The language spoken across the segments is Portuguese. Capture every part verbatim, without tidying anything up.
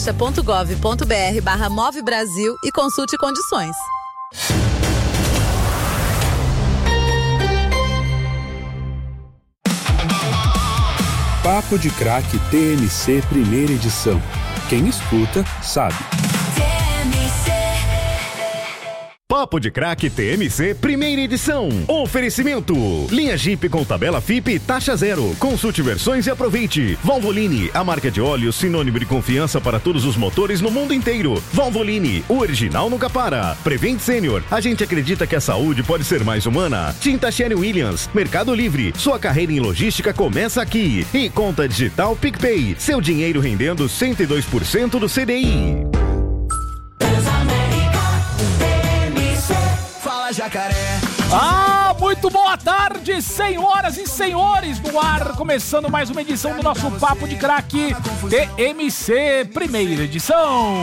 ponto gov ponto br barra Move Brasil e consulte condições. Papo de Craque T M C Primeira Edição. Quem escuta, sabe. Papo de Craque T M C Primeira Edição. Oferecimento. Linha Jeep com tabela F I P taxa zero. Consulte versões e aproveite. Valvoline, a marca de óleo sinônimo de confiança para todos os motores no mundo inteiro. Valvoline, o original nunca para. Prevent Senior, a gente acredita que a saúde pode ser mais humana. Tinta Sherwin Williams, Mercado Livre, sua carreira em logística começa aqui. E Conta Digital PicPay, seu dinheiro rendendo cento e dois por cento do C D I. Jacaré. Ah, muito boa tarde, senhoras e senhores, no ar, começando mais uma edição do nosso Papo de Craque T M C Primeira Edição.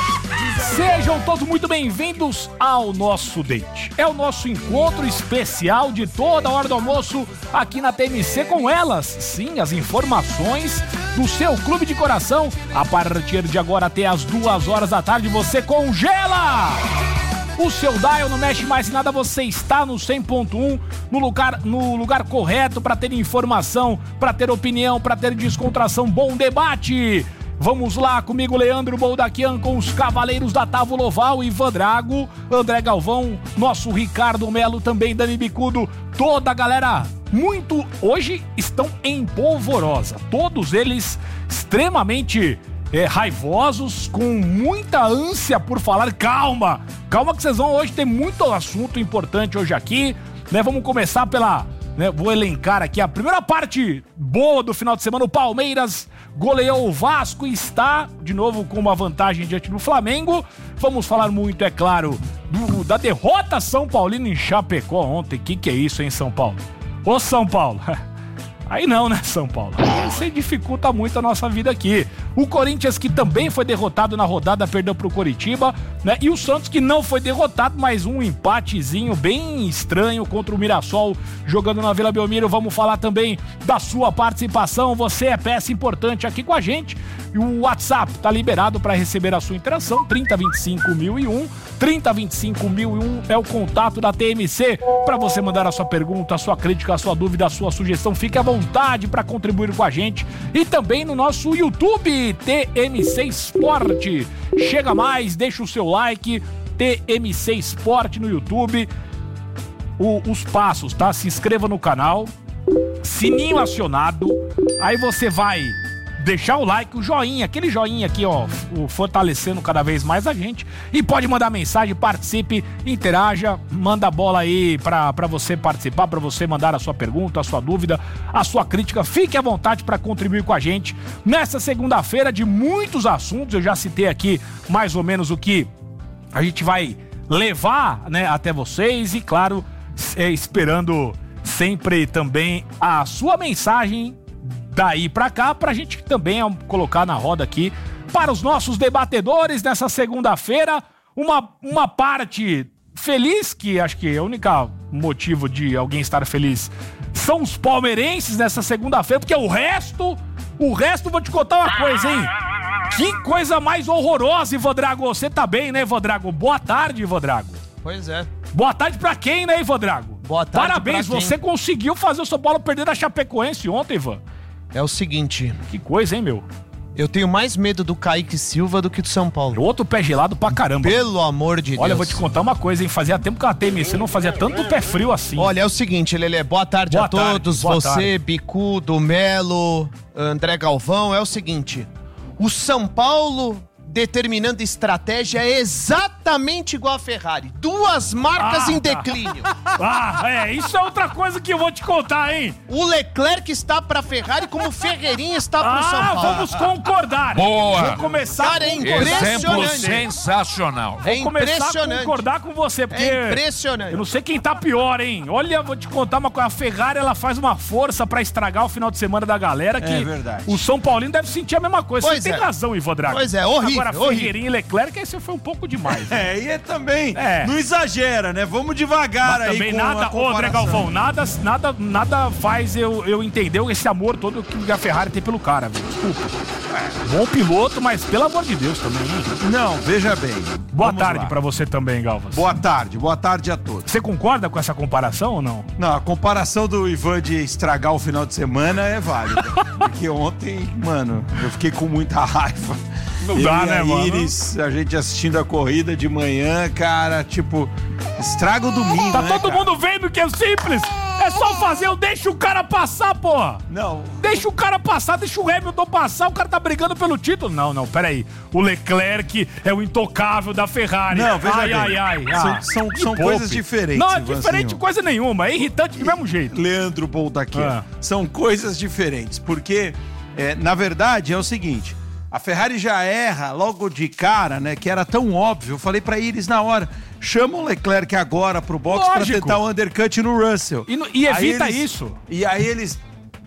Sejam todos muito bem-vindos ao nosso date. É o nosso encontro especial de toda a hora do almoço aqui na T M C com elas, sim, as informações do seu clube de coração. A partir de agora até as duas horas da tarde você congela o seu dial, não mexe mais em nada, você está no cem ponto um, no lugar, no lugar correto para ter informação, para ter opinião, para ter descontração, bom debate. Vamos lá, comigo Leandro Boldaquian, com os Cavaleiros da Távola Oval, Ivan Drago, André Galvão, nosso Ricardo Melo, também Dani Bicudo, toda a galera muito, hoje estão em polvorosa, todos eles extremamente É, raivosos, com muita ânsia por falar. Calma, calma que vocês vão hoje ter muito assunto importante hoje aqui, né? Vamos começar pela, né, vou elencar aqui a primeira parte boa do final de semana. O Palmeiras goleou o Vasco e está, de novo, com uma vantagem diante do Flamengo. Vamos falar muito, é claro, do, da derrota São Paulino em Chapecó ontem. Que que é isso, hein, São Paulo? Ô, São Paulo... Aí não, né, São Paulo? Aí você dificulta muito a nossa vida aqui. O Corinthians, que também foi derrotado na rodada, perdeu pro Coritiba, né? E o Santos, que não foi derrotado, mas um empatezinho bem estranho contra o Mirassol, jogando na Vila Belmiro. Vamos falar também da sua participação. Você é peça importante aqui com a gente. E o WhatsApp tá liberado para receber a sua interação. trinta, vinte e cinco, mil e um. trinta, vinte e cinco, mil e um é o contato da T M C para você mandar a sua pergunta, a sua crítica, a sua dúvida, a sua sugestão. Fique à vontade para contribuir com a gente. E também no nosso YouTube, T M C Esporte. Chega mais, deixa o seu like, T M C Esporte no YouTube. O, os passos, tá? Se inscreva no canal, sininho acionado, aí você vai deixar o like, o joinha, aquele joinha aqui, ó, o fortalecendo cada vez mais a gente. E pode mandar mensagem, participe, interaja, manda a bola aí pra, pra você participar, pra você mandar a sua pergunta, a sua dúvida, a sua crítica. Fique à vontade pra contribuir com a gente nessa segunda-feira de muitos assuntos. Eu já citei aqui mais ou menos o que a gente vai levar, né, até vocês e, claro, é, esperando sempre também a sua mensagem daí pra cá, pra gente também colocar na roda aqui para os nossos debatedores nessa segunda-feira. Uma, uma parte feliz, que acho que é o único motivo de alguém estar feliz são os palmeirenses nessa segunda-feira, porque o resto, o resto, vou te contar uma coisa, hein? Que coisa mais horrorosa, Ivan Drago. Você tá bem, né, Ivan Drago? Boa tarde, Ivan Drago. Pois é. Boa tarde pra quem, né, Ivan Drago? Boa tarde. Parabéns, você conseguiu fazer o São Paulo perder da Chapecoense ontem, Ivan. É o seguinte... Que coisa, hein, meu? Eu tenho mais medo do Kaique Silva do que do São Paulo. Outro pé gelado pra caramba. Pelo amor de Deus. Olha, eu vou te contar uma coisa, hein? Fazia tempo que a T M C não fazia tanto pé frio assim. Olha, é o seguinte, Lelê. Boa tarde boa a todos. Tarde, boa Você, tarde. Bicudo, Melo, André Galvão. É o seguinte. O São Paulo... determinando estratégia é exatamente igual a Ferrari. Duas marcas ah, em tá. declínio. Ah, é. Isso é outra coisa que eu vou te contar, hein? O Leclerc está pra Ferrari como o Ferreirinha está pro ah, São Paulo. Ah, vamos concordar. Boa. Vou começar Cara, é a Exemplo sensacional. Vou É começar a concordar com você, porque... É impressionante. Eu não sei quem tá pior, hein? Olha, vou te contar uma coisa. A Ferrari, ela faz uma força pra estragar o final de semana da galera, que é verdade. O São Paulino deve sentir a mesma coisa. Pois você é. tem razão, Ivan Drago. Pois é, horrível, Agora, horrível. Ferreirinha e Leclerc, esse foi um pouco demais. Né? É, e é também, É. não exagera, né? Vamos devagar Mas aí também com nada, a ô comparação. André Galvão, nada, nada, nada faz eu, eu entender esse amor todo que a Ferrari tem pelo cara, velho. Desculpa. Bom piloto, mas pelo amor de Deus também, né? Não, veja bem. Boa Vamos tarde lá. pra você também, Galvas. Boa tarde, boa tarde a todos. Você concorda com essa comparação ou não? Não, a comparação do Ivan de estragar o final de semana é válida. Porque ontem, mano, eu fiquei com muita raiva. Não Eu dá, e né, a mano? Iris, a gente assistindo a corrida de manhã, cara, tipo, estraga o domingo, Tá né, todo cara? mundo vendo que é simples. É só fazer, eu deixo o cara passar, porra. Não. Deixa o cara passar, deixa o Hamilton passar, o cara tá brigando pelo título. Não, não, peraí. O Leclerc é o intocável da Ferrari. Não, veja ai, bem. ai, ai, ai. São, são, Me são poupe. coisas diferentes, Não, é Ivanzinho. diferente coisa nenhuma. É irritante do mesmo jeito. Leandro Boldaquer. Ah. São coisas diferentes, porque, é, na verdade, é o seguinte, a Ferrari já erra logo de cara, né, que era tão óbvio, eu falei pra Iris na hora, chama o Leclerc agora pro box pra Lógico. tentar o undercut no Russell. E, no- e Aí evita eles- isso. E aí eles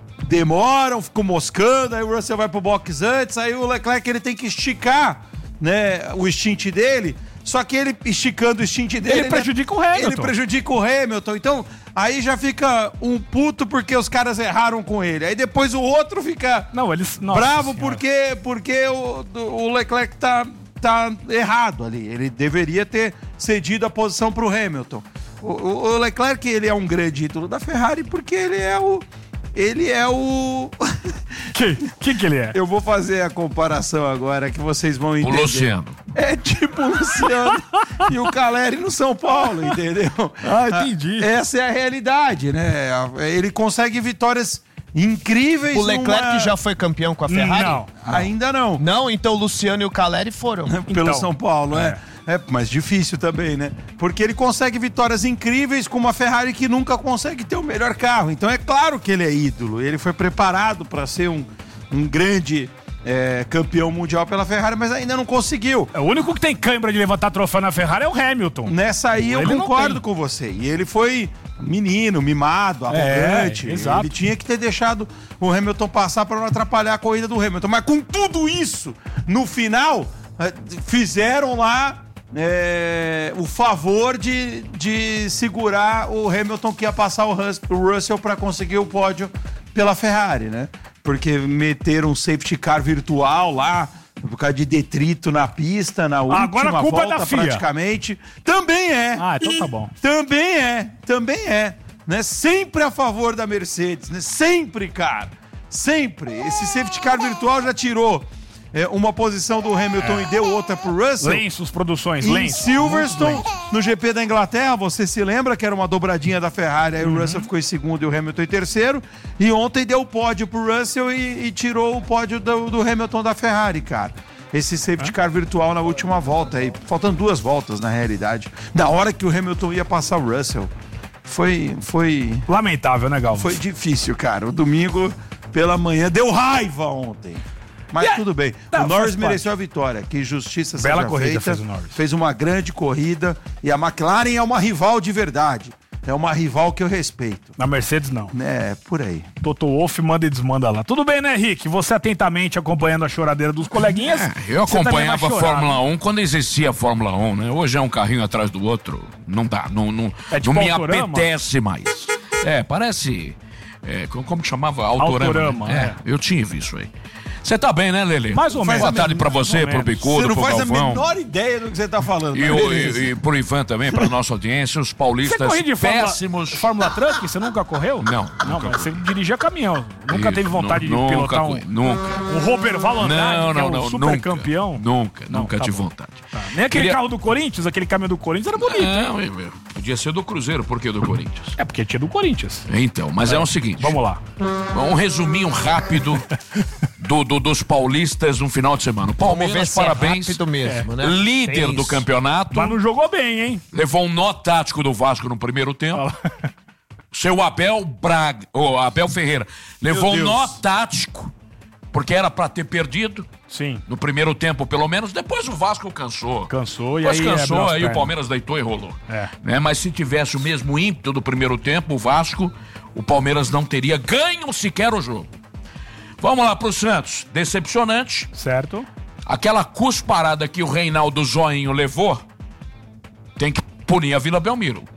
demoram, ficam moscando, aí o Russell vai pro box antes, aí o Leclerc ele tem que esticar, né, o stint dele. Só que ele esticando o stint dele... Ele prejudica o Hamilton. Ele prejudica o Hamilton. Então, aí já fica um puto porque os caras erraram com ele. Aí depois o outro fica Não, eles... Nossa bravo Senhora. porque, porque o, o Leclerc tá, tá errado ali. Ele deveria ter cedido a posição pro Hamilton. O, o- o Leclerc, ele é um grande ídolo da Ferrari porque ele é o... Ele é o... Que, que que ele é? Eu vou fazer a comparação agora que vocês vão entender. O Luciano. É tipo o Luciano e o Caleri no São Paulo, entendeu? Ah, entendi. Essa é a realidade, né? Ele consegue vitórias incríveis. O Leclerc numa... já foi campeão com a Ferrari? Não. Ainda não. Não, então o Luciano e o Caleri foram. Pelo Então, São Paulo, é. É, mas difícil também, né? Porque ele consegue vitórias incríveis com uma Ferrari que nunca consegue ter o melhor carro. Então é claro que ele é ídolo. Ele foi preparado para ser um, um grande é, campeão mundial pela Ferrari, mas ainda não conseguiu. É, o único que tem câimbra de levantar troféu na Ferrari é o Hamilton. Nessa aí eu Ele não concordo tem. com você. E ele foi menino, mimado, arrogante. É, exato. Ele tinha que ter deixado o Hamilton passar para não atrapalhar a corrida do Hamilton. Mas com tudo isso, no final, eh, fizeram lá é, o favor de, de segurar o Hamilton que ia passar o, Rus- o Russell para conseguir o pódio pela Ferrari, né? Porque meteram um safety car virtual lá, por causa de detrito na pista, na última Agora a culpa é volta da F I A. praticamente. Também é. Ah, então tá bom. Também é, também é. Né? Sempre a favor da Mercedes, né? Sempre, cara. Sempre. Esse safety car virtual já tirou é, uma posição do Hamilton e deu outra pro Russell. Lenços Produções, Em Lenços. Silverstone, no G P da Inglaterra, você se lembra que era uma dobradinha da Ferrari, aí Uhum. o Russell ficou em segundo e o Hamilton em terceiro, e ontem deu o pódio pro Russell e, e tirou o pódio do, do Hamilton da Ferrari, cara. Esse safety car virtual na última volta aí, faltando duas voltas na realidade, da hora que o Hamilton ia passar o Russell. Foi, foi, Lamentável, né, Galvão? foi difícil, cara. O domingo pela manhã deu raiva ontem. Mas E é- tudo bem. Tá, o Norris faz parte. mereceu a vitória. Que justiça Bela seja corrida feita. fez o Norris. Fez uma grande corrida. E a McLaren é uma rival de verdade. É uma rival que eu respeito. Na Mercedes, não. É, por aí. Toto Wolff manda e desmanda lá. Tudo bem, né, Rick? Você atentamente acompanhando a choradeira dos coleguinhas. É, eu você também acompanhava a vai chorar, Fórmula né? um quando existia a Fórmula um, né? Hoje é um carrinho atrás do outro. Não dá, não, não, É tipo não me Autorama? apetece mais. É, parece... é, co- como que chamava? Autorama. Autorama, né? é. É, eu tinha isso aí. Você tá bem, né, Lele? Mais ou menos. Boa tarde pra Mais você, ou pro menos. Bicudo, Você não pro faz Galvão. a menor ideia do que você tá falando. E, mas o, beleza. e, e pro Ivan também, pra nossa audiência, os Você paulistas corre de Fórmula, péssimos. Fórmula Truck? Você nunca correu? Não, Não, nunca mas você dirigia caminhão. Nunca Isso, teve vontade nu- de nunca pilotar um, corri, Nunca. um Roberval Andrade, Não, que é não, um não, super nunca. campeão? Nunca, Não, nunca tá tive bom. vontade. Tá. Nem aquele Queria- carro do Corinthians, aquele caminhão do Corinthians era bonito, hein? Não, eu- eu- podia ser do Cruzeiro, por que do Corinthians? É porque tinha do Corinthians. Então, mas é, o seguinte. Vamos lá. Um resuminho rápido do, do- dos paulistas no final de semana. O Palmeiras, se é parabéns. rápido mesmo, né? Líder Tem do isso. campeonato. Mas não jogou bem, hein? Levou um nó tático do Vasco no primeiro tempo. Seu Abel Braga, ou Abel Ferreira, levou um Deus. nó tático, porque era pra ter perdido Sim. no primeiro tempo, pelo menos. Depois o Vasco cansou. Cansou e Depois aí cansou, abriu as aí o pernas. Palmeiras deitou e rolou. É. Né? Mas se tivesse o mesmo ímpeto do primeiro tempo, o Vasco, o Palmeiras não teria ganho sequer o jogo. Vamos lá pro Santos. Decepcionante. Certo? Aquela cusparada que o Reinaldo Zoinho levou, tem que punir a Vila Belmiro.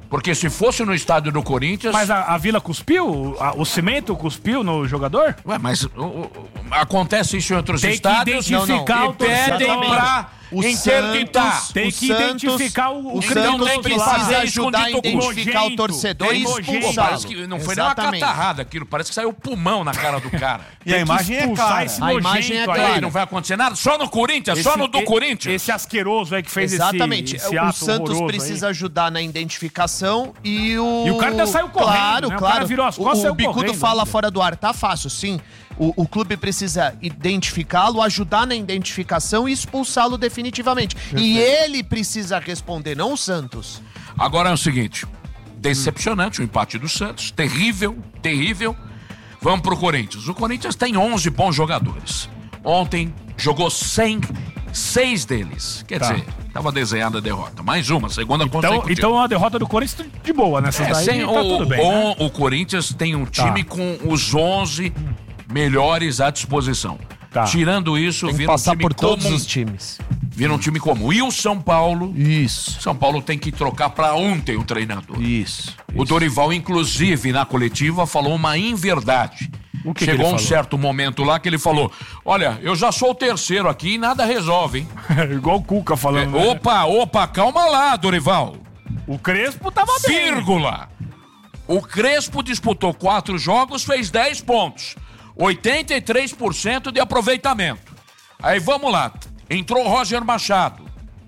Porque se fosse no estádio do Corinthians... Mas a, a Vila cuspiu? A, o cimento cuspiu no jogador? Ué, mas o, o, acontece isso em outros Tem estádios. que identificar não, não. E pedem pra o interditar. Santos, Tem o que Santos, identificar o, o o Santos tem que precisa fazer ajudar a isso com identificar nojento, o torcedor e tem nojento. Pô, expulsá-lo. parece que não foi nem uma Exatamente. catarrada aquilo, parece que saiu pulmão na cara do cara. E a imagem é clara. Esse A imagem é nojento clara. aí. E não vai acontecer nada, só no Corinthians, só no do e- Corinthians. Esse asqueroso aí que fez Exatamente. esse, esse o ato Santos horroroso precisa aí. ajudar na identificação e o... E o cara ainda saiu correndo, Claro, né? O claro. cara virou as costas e o, saiu o Bicudo correndo fala ainda. fora do ar, tá fácil, sim. O, o clube precisa identificá-lo, ajudar na identificação e expulsá-lo definitivamente. E ele precisa responder, não o Santos. Agora é o seguinte, decepcionante o empate do Santos, terrível, terrível. Vamos pro Corinthians. O Corinthians tem onze bons jogadores. Ontem jogou sem seis deles. Quer Tá. dizer, tava desenhada a derrota. Mais uma, segunda Então, consecutiva. então a derrota do Corinthians de boa, nessas É, daí sem- tá o, tudo bem, o, né? o Corinthians tem um time Tá. com os onze melhores à disposição. Tá. Tirando isso, Tem que vira um passar time por todos comum. os times. Vira um time comum. E o São Paulo? Isso. São Paulo tem que trocar pra ontem o treinador. Isso. O Dorival, inclusive, na coletiva, falou uma inverdade. O que que Chegou ele um falou? certo momento lá que ele falou: olha, eu já sou o terceiro aqui e nada resolve, hein? Igual o Cuca É, falando. né? opa, opa, calma lá, Dorival. O Crespo tava bem. Vírgula. O Crespo disputou quatro jogos, fez dez pontos. oitenta e três por cento de aproveitamento. Aí vamos lá. Entrou o Roger Machado.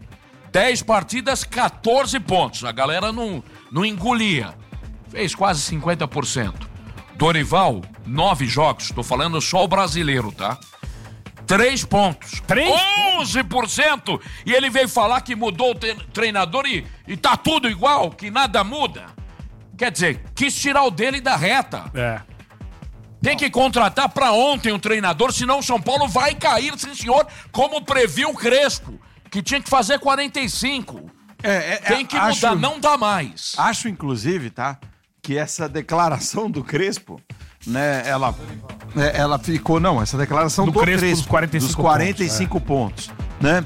dez partidas, quatorze pontos. A galera não, não engolia. Fez quase cinquenta por cento. Dorival, nove jogos. Tô falando só o brasileiro, tá? Três pontos. Três? onze por cento. E ele veio falar que mudou o tre- treinador e, e tá tudo igual, que nada muda. Quer dizer, quis tirar o dele da reta. É. Tem que contratar pra ontem um treinador, senão o São Paulo vai cair, sim senhor, como previu o Crespo, que tinha que fazer quarenta e cinco. É, é, Tem que acho- mudar, não dá mais. Acho, inclusive, tá, que essa declaração do Crespo, né, ela, é, ela ficou, não, essa declaração Do do, Crespo Crespo, dos quarenta e cinco dos quarenta e cinco pontos, né,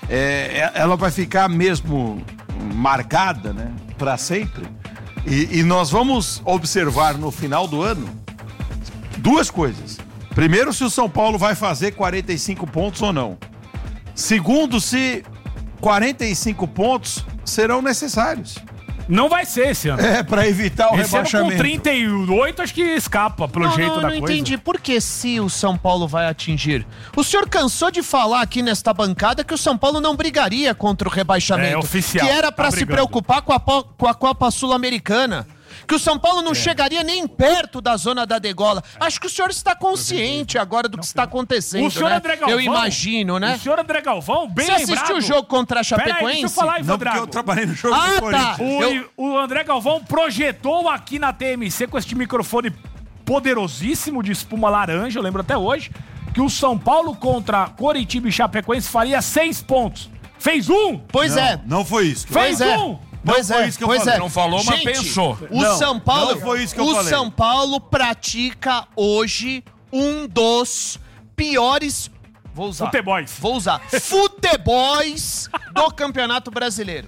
é, ela vai ficar mesmo marcada, né, pra sempre, e, e nós vamos observar no final do ano duas coisas. Primeiro, se o São Paulo vai fazer quarenta e cinco pontos ou não. Segundo, se quarenta e cinco pontos serão necessários. Não vai ser esse ano. É, pra evitar o Esse ano com rebaixamento. trinta e oito acho que escapa pelo Não, jeito não, eu da não coisa. entendi. Por que se o São Paulo vai atingir? O senhor cansou de falar aqui nesta bancada que o São Paulo não brigaria contra o rebaixamento. É, oficial, Que era tá pra se brigando. preocupar com a, po- com a Copa Sul-Americana. Que o São Paulo É. não chegaria nem perto da zona da degola. Acho que o senhor está consciente agora do que está acontecendo, O senhor né? André Galvão, Eu imagino, né? O senhor André Galvão, bem Você lembrado. assistiu o jogo contra a Pera aí, Chapecoense? deixa eu falar, Ivan Não, porque Drago. eu trabalhei no jogo Ah, do tá. Corinthians. O, Eu- o André Galvão projetou aqui na T M C com este microfone poderosíssimo de espuma laranja, eu lembro até hoje, que o São Paulo contra Coritiba e Chapecoense faria seis pontos. Fez um! Pois Não, é. não foi isso. que eu Fez Pois é. um! Pois Não foi é, isso que eu pois falei. é. Não falou, mas Gente, pensou. O Não, São Paulo, não foi isso que eu o falei. São Paulo pratica hoje um dos piores, vou usar. Futebols. Vou usar. Futebols do Campeonato Brasileiro.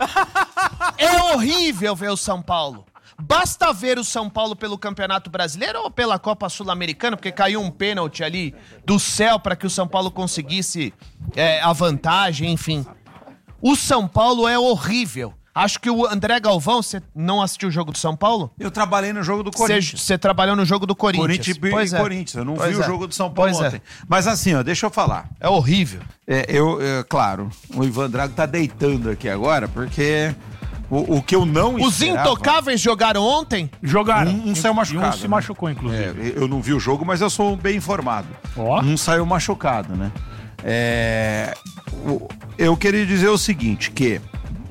É horrível ver o São Paulo. Basta ver o São Paulo pelo Campeonato Brasileiro ou pela Copa Sul-Americana, porque caiu um pênalti ali do céu para que o São Paulo conseguisse é, a vantagem, enfim. O São Paulo é horrível. Acho que o André Galvão, você não assistiu o jogo do São Paulo? Eu trabalhei no jogo do Corinthians. Você trabalhou no jogo do Corinthians. Corinthians e Pois é. Corinthians. Eu não Pois vi é. o jogo do São Paulo Pois é. ontem. Mas assim, ó, deixa eu falar. É horrível. É, eu, é, claro, o Ivan Drago tá deitando aqui agora, porque o, o que eu não Os esperava- intocáveis jogaram ontem? Jogaram. Um- um saiu machucado, E um se né? machucou, inclusive. É, eu não vi o jogo, mas eu sou bem informado. Ó. Um saiu machucado, né? É, o- eu queria dizer o seguinte, que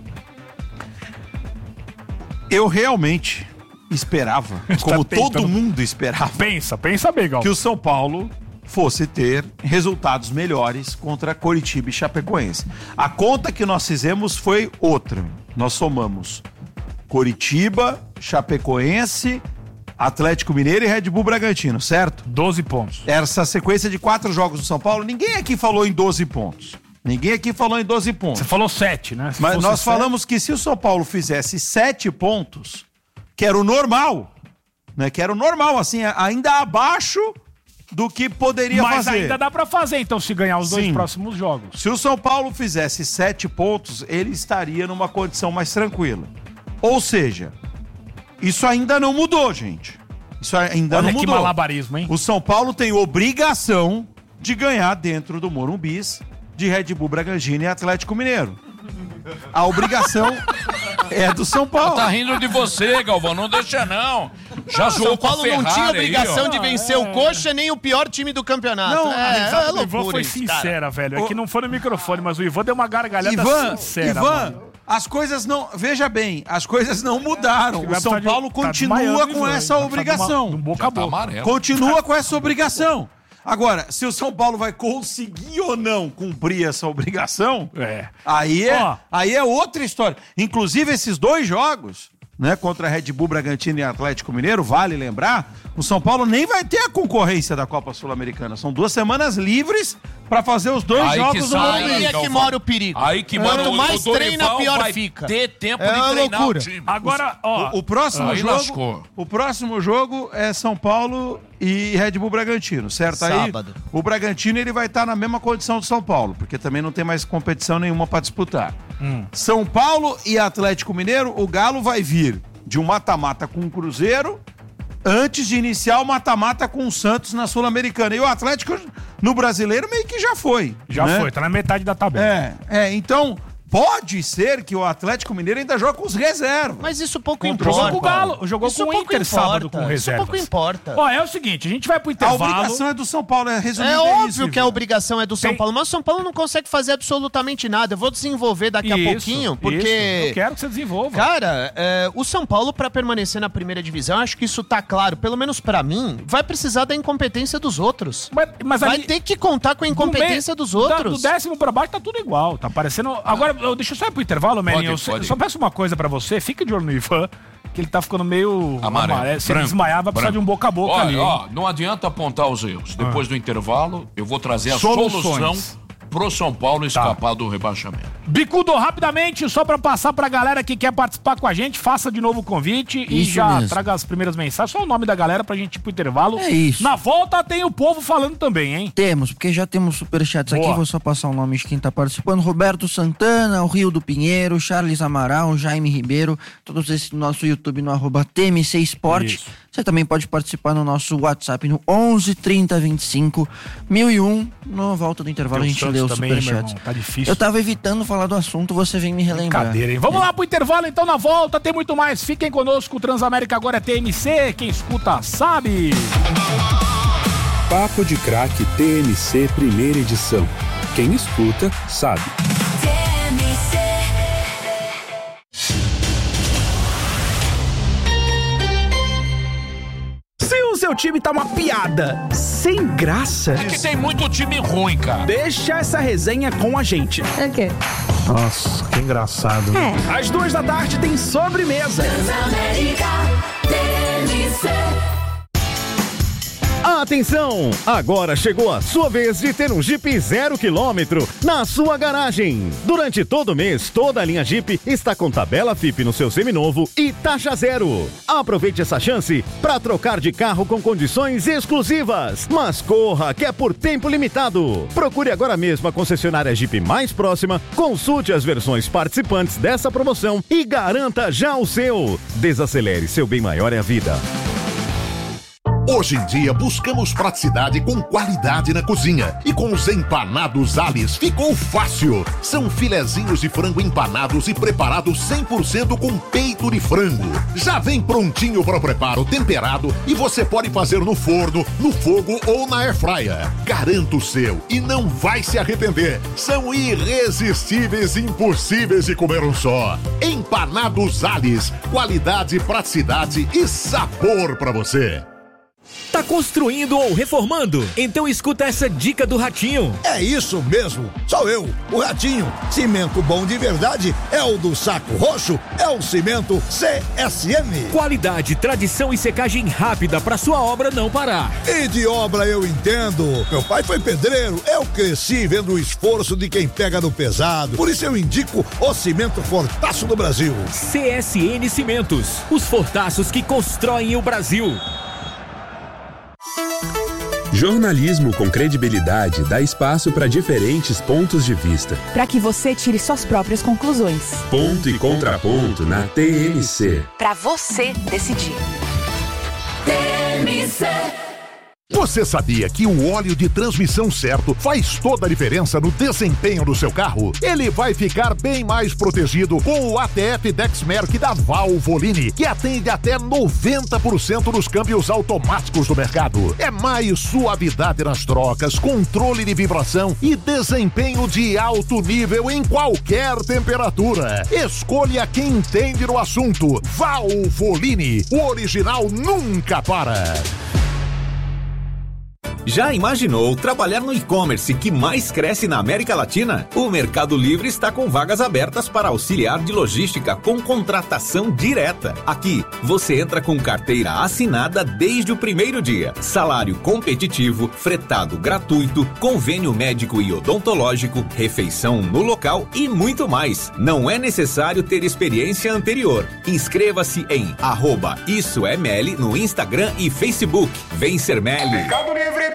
eu realmente esperava, como tentando- todo mundo esperava, Pensa, pensa bem, Gal. que o São Paulo fosse ter resultados melhores contra Coritiba e Chapecoense. A conta que nós fizemos foi outra. Nós somamos Coritiba, Chapecoense, Atlético Mineiro e Red Bull Bragantino, certo? doze pontos. Essa sequência de quatro jogos do São Paulo, ninguém aqui falou em doze pontos. Ninguém aqui falou em doze pontos. Você falou sete, né? Se Mas fosse nós sete... falamos que se o São Paulo fizesse sete pontos, que era o normal, né? Que era o normal, assim, ainda abaixo do que poderia Mas fazer. Mas ainda dá pra fazer, então, se ganhar os dois Sim. próximos jogos. Se o São Paulo fizesse sete pontos, ele estaria numa condição mais tranquila. Ou seja, isso ainda não mudou, gente. Isso ainda Olha não que mudou. malabarismo, hein? O São Paulo tem obrigação de ganhar dentro do Morumbis de Red Bull Bragantino e Atlético Mineiro. A obrigação é do São Paulo. Tá rindo de você, Galvão, não deixa não. Já O zoou São com a Paulo não Ferrari tinha aí, obrigação ó. de vencer o Coxa nem o pior time do campeonato. Não, é, a risada é do Ivan loucura foi isso, sincera, cara. velho. É que não foi no microfone, mas o Ivan deu uma gargalhada Ivan, sincera. Ivan, mano. as coisas não... Veja bem, as coisas não mudaram. O São Paulo continua com essa obrigação. Um boca Já a tá boca. amarelo. Continua com essa obrigação. Agora, se o São Paulo vai conseguir ou não cumprir essa obrigação, É. aí é, Ó. aí é outra história. Inclusive, esses dois jogos, né, contra Red Bull Bragantino e Atlético Mineiro, vale lembrar, o São Paulo nem vai ter a concorrência da Copa Sul-Americana. São duas semanas livres para fazer os dois Aí que jogos do sai, Morumbi. Aí é que Galvão. mora o perigo. Aí que mora Quanto o- mais o treina, Dorival pior vai fica. ter tempo É de uma treinar loucura. o time. Agora, ó. O, o próximo Aí jogo, lascou. o próximo jogo é São Paulo e Red Bull Bragantino, certo? Sábado. Aí o Bragantino ele vai estar na mesma condição do São Paulo, porque também não tem mais competição nenhuma para disputar. São Paulo e Atlético Mineiro, o Galo vai vir de um mata-mata com o Cruzeiro antes de iniciar o mata-mata com o Santos na Sul-Americana. E o Atlético no Brasileiro meio que já foi. Já né? foi, tá na metade da tabela. É, é, então pode ser que o Atlético Mineiro ainda jogue com os reservas. Mas isso pouco Contra o Jogou importa. com o Galo, jogou Isso com o pouco Inter importa, sábado com isso reservas. pouco importa. Ó, é o seguinte, a gente vai pro A intervalo. obrigação é do São Paulo, é resumido. É é óbvio isso, que a Ivan. obrigação é do São Tem- Paulo, mas o São Paulo não consegue fazer absolutamente nada. Eu vou desenvolver daqui a Isso, pouquinho, isso. porque... Eu quero que você desenvolva. Cara, é, o São Paulo, pra permanecer na primeira divisão, acho que isso tá claro, pelo menos pra mim, vai precisar da incompetência dos outros. Mas, mas Vai ali- ter que contar com a do incompetência me- dos da- outros. Do décimo pra baixo tá tudo igual. Tá parecendo. Agora, eu, deixa eu só ir pro intervalo, Meninho. Eu, Pode, pode. só peço uma coisa pra você. Fica de olho no Ivan, que ele tá ficando meio Amarelo. Se ele branco, desmaiar, vai precisar branco. de um boca a boca Olha, ali. hein? ó, não adianta apontar os erros. Depois do intervalo, eu vou trazer a Soluções. solução pro São Paulo escapar do rebaixamento. Bicudo, rapidamente, só pra passar pra galera que quer participar com a gente, faça de novo o convite e Isso já mesmo. traga as primeiras mensagens. Só o nome da galera pra gente ir pro intervalo. É isso. Na volta tem o povo falando também, hein? Temos, porque já temos superchats aqui, Boa. vou só passar o nome de quem tá participando. Roberto Santana, o Rio do Pinheiro, Charles Amaral, Jaime Ribeiro, todos esses no nosso YouTube no arroba T M C Esporte. Isso. Você também pode participar no nosso WhatsApp no onze trinta vinte e cinco mil e um. Na volta do intervalo Tem a o gente Santos lê os também, meu superchats. irmão, tá difícil. Eu tava evitando falar do assunto, você vem me relembrar. Cadeira, hein? Vamos lá pro intervalo, então, na volta tem muito mais. Fiquem conosco, o Transamérica agora é T M C, quem escuta sabe. Papo de Craque T M C Primeira Edição. Quem escuta, sabe. Se o seu time tá uma piada, sem graça, É que tem muito time ruim, cara. deixa essa resenha com a gente. É o quê? Nossa, que engraçado. É. Às duas da tarde tem sobremesa. Atenção! Agora chegou a sua vez de ter um Jeep zero quilômetro na sua garagem. Durante todo o mês, toda a linha Jeep está com tabela F I P no seu seminovo e taxa zero. Aproveite essa chance para trocar de carro com condições exclusivas. Mas corra, que é por tempo limitado. Procure agora mesmo a concessionária Jeep mais próxima, consulte as versões participantes dessa promoção e garanta já o seu. Desacelere, seu bem maior é a vida. Hoje em dia buscamos praticidade com qualidade na cozinha. E com os empanados Alice ficou fácil. São filezinhos de frango empanados e preparados cem por cento com peito de frango. Já vem prontinho para o preparo, temperado, e você pode fazer no forno, no fogo ou na airfryer. Garanta o seu e não vai se arrepender. São irresistíveis e impossíveis de comer um só. Empanados Alice, qualidade, praticidade e sabor para você. Tá construindo ou reformando? Então escuta essa dica do Ratinho. É isso mesmo, sou eu, o Ratinho. Cimento bom de verdade é o do Saco Roxo, é o cimento C S M. Qualidade, tradição e secagem rápida pra sua obra não parar. E de obra eu entendo. Meu pai foi pedreiro, eu cresci vendo o esforço de quem pega no pesado. Por isso eu indico o cimento Fortaço do Brasil. C S N Cimentos, os fortaços que constroem o Brasil. Jornalismo com credibilidade dá espaço para diferentes pontos de vista. Para que você tire suas próprias conclusões. Ponto e contraponto na T M C. Para você decidir. T M C. Você sabia que o óleo de transmissão certo faz toda a diferença no desempenho do seu carro? Ele vai ficar bem mais protegido com o A T F Dexmerc da Valvoline, que atende até noventa por cento dos câmbios automáticos do mercado. É mais suavidade nas trocas, controle de vibração e desempenho de alto nível em qualquer temperatura. Escolha quem entende no assunto. Valvoline, o original nunca para. Já imaginou trabalhar no e-commerce que mais cresce na América Latina? O Mercado Livre está com vagas abertas para auxiliar de logística com contratação direta. Aqui, você entra com carteira assinada desde o primeiro dia. Salário competitivo, fretado gratuito, convênio médico e odontológico, refeição no local e muito mais. Não é necessário ter experiência anterior. Inscreva-se em arroba Isso é Meli no Instagram e Facebook. Vem ser Meli. Mercado Livre.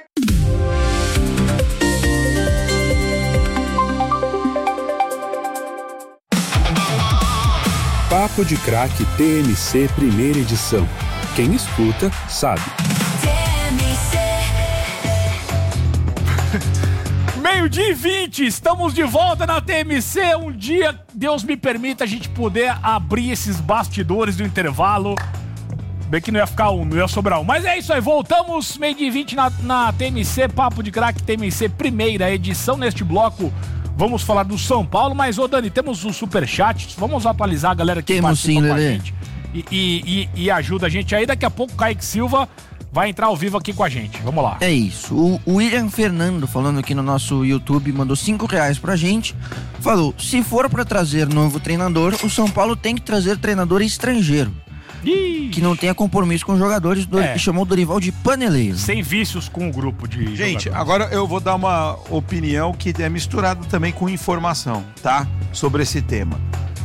Papo de Craque T M C primeira edição. Quem escuta, sabe. Meio-dia e vinte, estamos de volta na T M C. Um dia, Deus me permita, a gente poder abrir esses bastidores do intervalo. Bem que não ia ficar um, não ia sobrar um. Mas é isso aí, voltamos meio-dia e vinte na, na T M C, Papo de Craque T M C primeira edição. Neste bloco vamos falar do São Paulo, mas ô Dani, temos os superchats, vamos atualizar a galera que temos sim, com a Lelê. gente e, e, e, e ajuda a gente aí. Daqui a pouco o Kaique Silva vai entrar ao vivo aqui com a gente, vamos lá. É isso, o, o William Fernando, falando aqui no nosso YouTube, mandou cinco reais pra gente, falou, se for pra trazer novo treinador, o São Paulo tem que trazer treinador estrangeiro. Ih. Que não tenha compromisso com os jogadores, do, É. chamou o Dorival de paneleiro. Sem vícios com o grupo de Gente, jogadores. agora eu vou dar uma opinião que é misturada também com informação, tá? Sobre esse tema.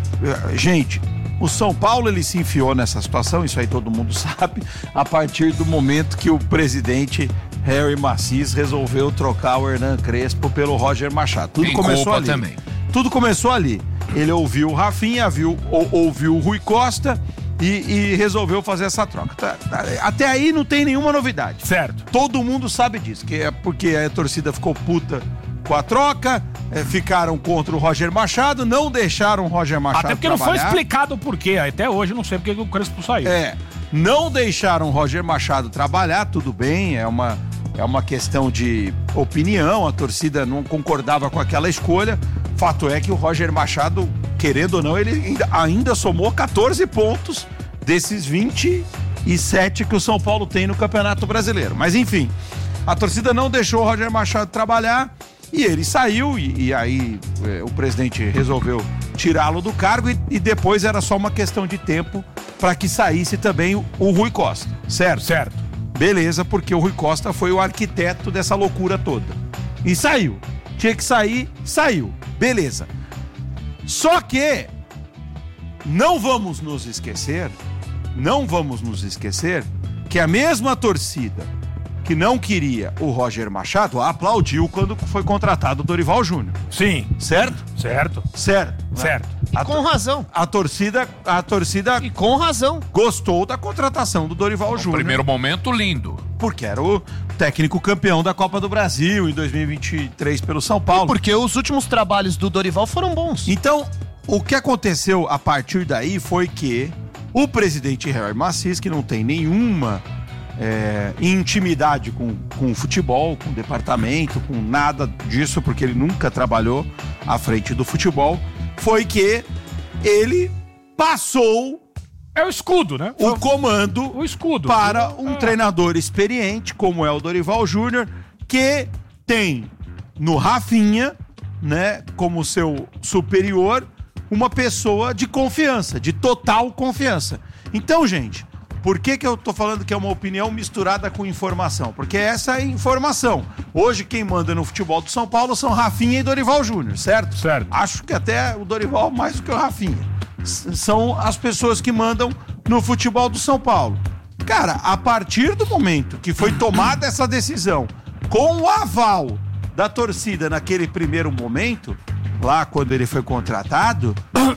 Gente, o São Paulo, ele se enfiou nessa situação, isso aí todo mundo sabe, a partir do momento que o presidente Harry Macis resolveu trocar o Hernan Crespo pelo Roger Machado. Tudo Tem começou culpa ali. também. Tudo começou ali. Ele ouviu o Rafinha, viu, ou, ouviu o Rui Costa e, e resolveu fazer essa troca. Tá, tá, até aí não tem nenhuma novidade. Certo. Todo mundo sabe disso, que é porque a torcida ficou puta com a troca, é, ficaram contra o Roger Machado, não deixaram o Roger Machado Até porque não foi trabalhar. explicado o porquê. Até hoje eu não sei porque que o Crespo saiu. É, não deixaram o Roger Machado trabalhar, tudo bem, é uma, é uma questão de opinião, a torcida não concordava com aquela escolha. Fato é que o Roger Machado, querendo ou não, ele ainda, ainda somou catorze pontos desses vinte e sete que o São Paulo tem no Campeonato Brasileiro. Mas enfim, a torcida não deixou o Roger Machado trabalhar e ele saiu e, e aí é, o presidente resolveu tirá-lo do cargo e, e depois era só uma questão de tempo para que saísse também o, o Rui Costa, certo? Certo. Beleza, porque o Rui Costa foi o arquiteto dessa loucura toda. E saiu. Tinha que sair, saiu. Beleza. Só que não vamos nos esquecer, não vamos nos esquecer que a mesma torcida que não queria o Roger Machado aplaudiu quando foi contratado o Dorival Júnior. Sim. Certo? Certo. Certo. Certo. E A com to- razão. A torcida, a torcida E com razão. gostou da contratação do Dorival No Júnior. primeiro momento, lindo. Porque era o técnico campeão da Copa do Brasil em dois mil e vinte e três pelo São Paulo. Porque os últimos trabalhos do Dorival foram bons. Então, o que aconteceu a partir daí foi que o presidente Harry Macis, que não tem nenhuma é, intimidade com, com o futebol, com o departamento, com nada disso, porque ele nunca trabalhou à frente do futebol, foi que ele passou É o escudo, né? O comando o escudo. para um é. treinador experiente, como é o Dorival Júnior, que tem no Rafinha, né, como seu superior, uma pessoa de confiança, de total confiança. Então, gente, por que que eu tô falando que é uma opinião misturada com informação? Porque essa é informação. Hoje quem manda no futebol do São Paulo são Rafinha e Dorival Júnior, certo? Certo. Acho que até o Dorival mais do que o Rafinha. S- são as pessoas que mandam no futebol do São Paulo. Cara, a partir do momento que foi tomada essa decisão, com o aval da torcida naquele primeiro momento, lá quando ele foi contratado,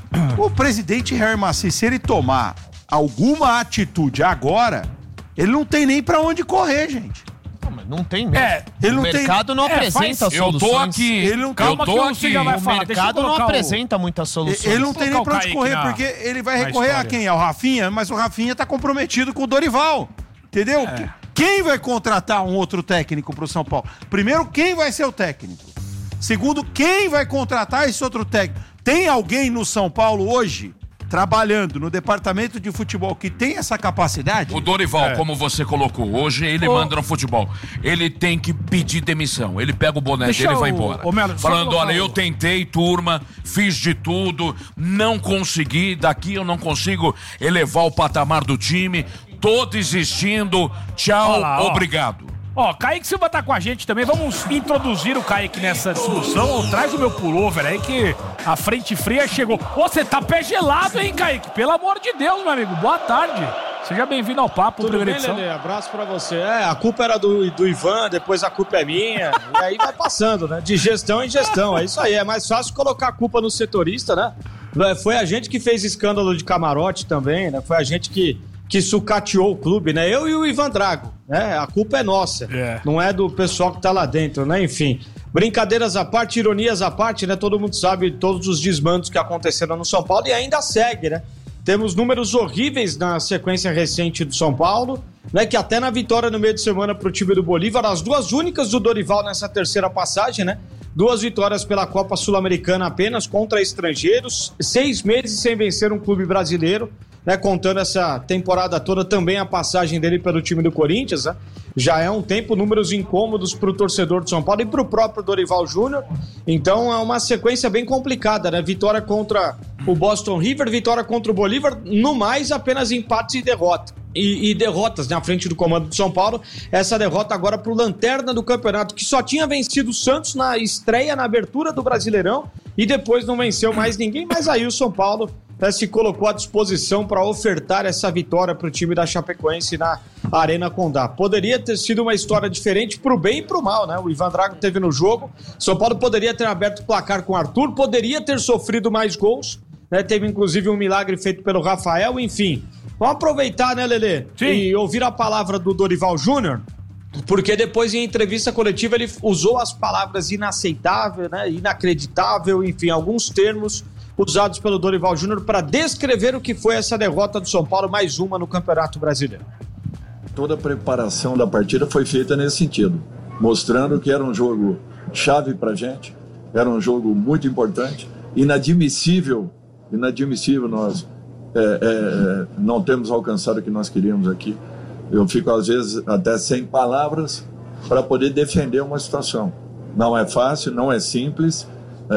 o presidente Jair Massi, se ele tomar alguma atitude agora, ele não tem nem pra onde correr, gente. Não, mas não tem mesmo. É, ele não o mercado tem... não é, apresenta faz... soluções. Eu tô aqui. Ele não... Calma eu tô que aqui. você já vai falar. O mercado não apresenta o... muitas soluções. Ele não tem nem pra onde Kaique correr, na... porque ele vai recorrer a quem? Ao Rafinha, mas o Rafinha tá comprometido com o Dorival. Entendeu? É. Quem vai contratar um outro técnico pro São Paulo? Primeiro, quem vai ser o técnico? Segundo, quem vai contratar esse outro técnico? Tem alguém no São Paulo hoje, trabalhando no departamento de futebol, que tem essa capacidade? O Dorival, É. como você colocou, hoje ele Ô. manda no futebol. Ele tem que pedir demissão. Ele pega o boné Deixa dele e vai o- embora. Ô, Melo, só Falando, colocar olha, o- eu tentei, turma, fiz de tudo, não consegui, daqui eu não consigo elevar o patamar do time, tô desistindo, tchau, Olha lá, ó. obrigado. Ó, Kaique Silva tá com a gente também. Vamos introduzir o Kaique nessa discussão. Traz o meu pullover aí que a frente fria chegou. Ô, você tá pé gelado, hein, Kaique? Pelo amor de Deus, meu amigo. Boa tarde. Seja bem-vindo ao Papo, Tudo primeira bem, edição. Lelê? Abraço pra você. É, a culpa era do, do Ivan, depois a culpa é minha. E aí vai passando, né? De gestão em gestão. É isso aí. É mais fácil colocar a culpa no setorista, né? Foi a gente que fez escândalo de camarote também, né? Foi a gente que, que sucateou o clube, né? Eu e o Ivan Drago, né? A culpa é nossa. É. Não é do pessoal que tá lá dentro, né? Enfim. Brincadeiras à parte, ironias à parte, né? Todo mundo sabe todos os desmandos que aconteceram no São Paulo e ainda segue, né? Temos números horríveis na sequência recente do São Paulo, né? Que até na vitória no meio de semana pro time do Bolívar, as duas únicas do Dorival nessa terceira passagem, né? Duas vitórias pela Copa Sul-Americana apenas contra estrangeiros, seis meses sem vencer um clube brasileiro, né? Contando essa temporada toda também a passagem dele pelo time do Corinthians, né? Já é um tempo, números incômodos pro torcedor de São Paulo e pro próprio Dorival Júnior. Então é uma sequência bem complicada, né? Vitória contra o Boston River, vitória contra o Bolívar, no mais apenas empates e derrota. E, e derrotas na frente do comando do São Paulo. Essa derrota agora pro lanterna do campeonato, que só tinha vencido o Santos na estreia, na abertura do Brasileirão, e depois não venceu mais ninguém, mas aí o São Paulo, né, se colocou à disposição para ofertar essa vitória para o time da Chapecoense na Arena Condá. Poderia ter sido uma história diferente pro bem e pro mal, né? O Ivan Drago teve no jogo, São Paulo poderia ter aberto o placar com o Arthur, poderia ter sofrido mais gols, né? Teve inclusive um milagre feito pelo Rafael, enfim. Vamos aproveitar, né, Lelê? Sim. E ouvir a palavra do Dorival Júnior, porque depois em entrevista coletiva ele usou as palavras inaceitável, né, inacreditável, enfim, alguns termos usados pelo Dorival Júnior para descrever o que foi essa derrota do São Paulo, mais uma no Campeonato Brasileiro. Toda a preparação da partida foi feita nesse sentido, mostrando que era um jogo chave pra gente, era um jogo muito importante, inadmissível, inadmissível nós é, é, não temos alcançado o que nós queríamos aqui. Eu fico às vezes até sem palavras para poder defender uma situação. Não é fácil, não é simples,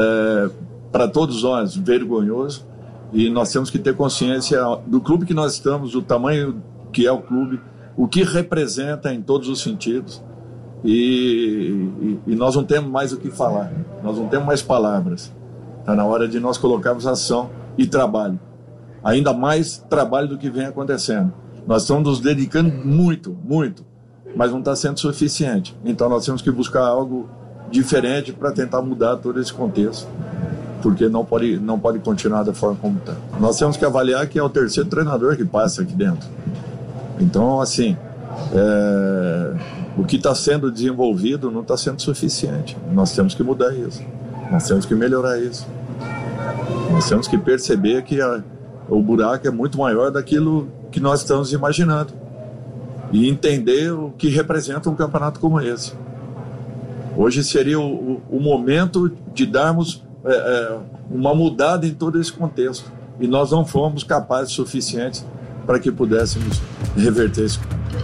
é, para todos nós vergonhoso, e nós temos que ter consciência do clube que nós estamos, do tamanho que é o clube, o que representa em todos os sentidos, e, e, e nós não temos mais o que falar, nós não temos mais palavras. Está na hora de nós colocarmos ação e trabalho, ainda mais trabalho do que vem acontecendo. Nós estamos nos dedicando muito, muito, mas não está sendo suficiente. Então nós temos que buscar algo diferente para tentar mudar todo esse contexto, porque não pode, não pode continuar da forma como está. Nós temos que avaliar que é o terceiro treinador que passa aqui dentro. Então, assim, é, o que está sendo desenvolvido não está sendo suficiente. Nós temos que mudar isso. Nós temos que melhorar isso. Nós temos que perceber que a, o buraco é muito maior daquilo que nós estamos imaginando. E entender o que representa um campeonato como esse. Hoje seria o, o, o momento de darmos é, é, uma mudada em todo esse contexto. E nós não fomos capazes suficientes para que pudéssemos reverter esse.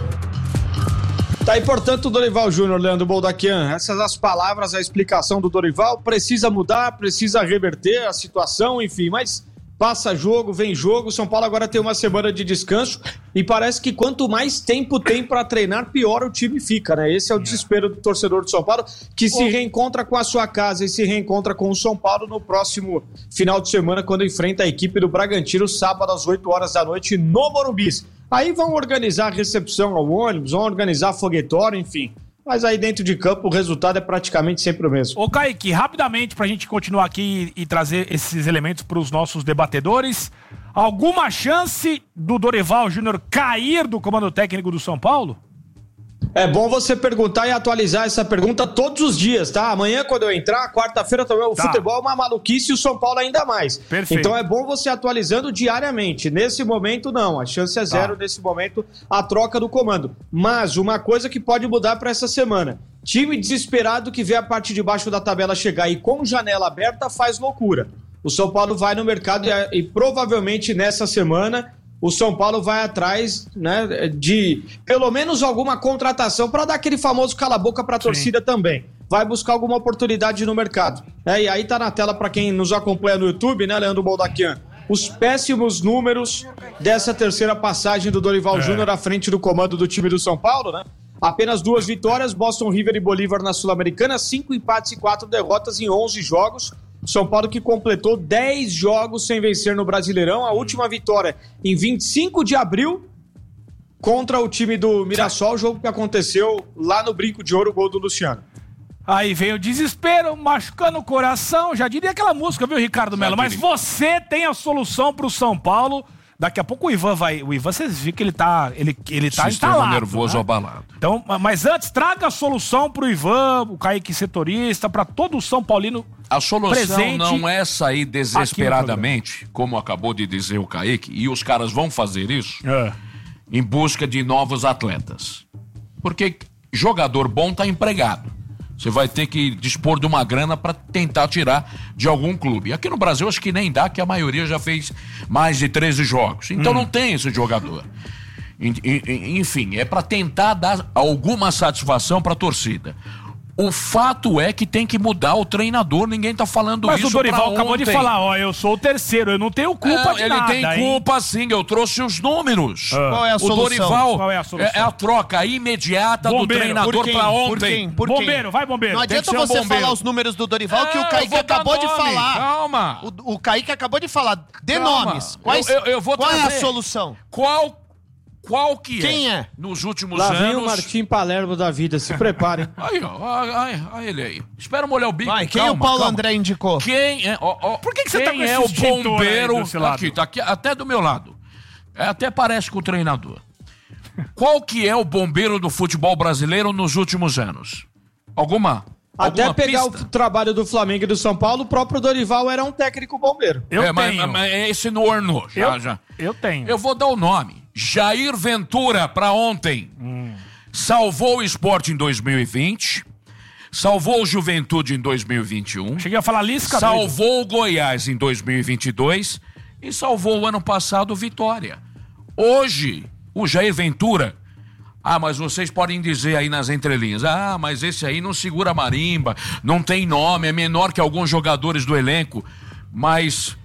Tá aí, portanto, o Dorival Júnior, Leandro Boldaquian. Essas as palavras, a explicação do Dorival. Precisa mudar, precisa reverter a situação, enfim, mas passa jogo, vem jogo. São Paulo agora tem uma semana de descanso e parece que quanto mais tempo tem para treinar, pior o time fica, né? Esse é o desespero do torcedor do São Paulo, que se reencontra com a sua casa e se reencontra com o São Paulo no próximo final de semana, quando enfrenta a equipe do Bragantino, sábado às oito horas da noite no Morumbi. Aí vão organizar a recepção ao ônibus, vão organizar foguetório, enfim. Mas aí dentro de campo o resultado é praticamente sempre o mesmo. Ô Kaique, rapidamente pra gente continuar aqui e, e trazer esses elementos pros nossos debatedores, alguma chance do Dorival Júnior cair do comando técnico do São Paulo? É bom você perguntar e atualizar essa pergunta todos os dias, tá? Amanhã, quando eu entrar, quarta-feira também, o tá. futebol é uma maluquice e o São Paulo ainda mais. Perfeito. Então é bom você atualizando diariamente. Nesse momento, não. A chance é zero, tá. Nesse momento, a troca do comando. Mas uma coisa que pode mudar para essa semana. Time desesperado que vê a parte de baixo da tabela chegar e com janela aberta faz loucura. O São Paulo vai no mercado e, e provavelmente nessa semana o São Paulo vai atrás, né, de pelo menos alguma contratação para dar aquele famoso cala-boca para a torcida também. Vai buscar alguma oportunidade no mercado. É, e aí tá na tela para quem nos acompanha no YouTube, né, Leandro Boldaquian? Os péssimos números dessa terceira passagem do Dorival é. Júnior à frente do comando do time do São Paulo, né? Apenas duas vitórias, Boston River e Bolívar na Sul-Americana, cinco empates e quatro derrotas em onze jogos. São Paulo que completou dez jogos sem vencer no Brasileirão. A última vitória em vinte e cinco de abril contra o time do Mirassol, o jogo que aconteceu lá no Brinco de Ouro, o gol do Luciano. Aí vem o desespero, machucando o coração. Já diria aquela música, viu, Ricardo Melo? Mas você tem a solução pro São Paulo. Daqui a pouco o Ivan vai... O Ivan, vocês viram que ele tá, ele, ele tá instalado, nervoso, né? abalado. Então, mas antes, traga a solução pro Ivan, o Kaique setorista, pra todo o São Paulino. A solução não é sair desesperadamente, como acabou de dizer o Kaique, e os caras vão fazer isso, é. em busca de novos atletas. Porque jogador bom tá empregado. Você vai ter que dispor de uma grana para tentar tirar de algum clube. Aqui no Brasil acho que nem dá, que a maioria já fez mais de treze jogos. Então hum. não tem esse jogador. Enfim, é para tentar dar alguma satisfação para a torcida. O fato é que tem que mudar o treinador, ninguém tá falando Mas isso. Mas o Dorival acabou de falar, ó, eu sou o terceiro, eu não tenho culpa é, de ele nada. Ele tem culpa, hein? Sim, eu trouxe os números. Ah. Qual é a o solução? Dorival Qual é a solução? É a troca imediata bombeiro, do treinador pra ontem. Por quem? Por quem? Bombeiro, vai bombeiro. Não adianta um você bombeiro. falar os números do Dorival, é, que o Kaique acabou de falar. Calma. O, o Kaique acabou de falar. Dê Calma. nomes. Quais, eu, eu, eu vou qual trazer. é a solução? Qual Qual que Quem é? é? Nos últimos Lá anos... Lá vem o Martim Palermo da vida, se preparem. Aí, ó, aí, aí ele aí. Espera molhar o bico, Vai, quem calma, o Paulo calma. André indicou? Quem é... Ó, ó, Por que, que você tá com é o bombeiro... Aqui, tá aqui, até do meu lado. É, até parece com o treinador. Qual que é o bombeiro do futebol brasileiro nos últimos anos? Alguma... Até Alguma pegar pista? o trabalho do Flamengo e do São Paulo, o próprio Dorival era um técnico bombeiro. Eu é, tenho. Mas, mas esse não ornou. Já, eu, já. eu tenho. Eu vou dar o nome. Jair Ventura, pra ontem. Hum. Salvou o Sport em dois mil e vinte. Salvou o Juventude em dois mil e vinte e um. Cheguei a falar Lisca. Salvou o Goiás em dois mil e vinte e dois. E salvou o ano passado o Vitória. Hoje, o Jair Ventura... Ah, mas vocês podem dizer aí nas entrelinhas, ah, mas esse aí não segura marimba, não tem nome, é menor que alguns jogadores do elenco, mas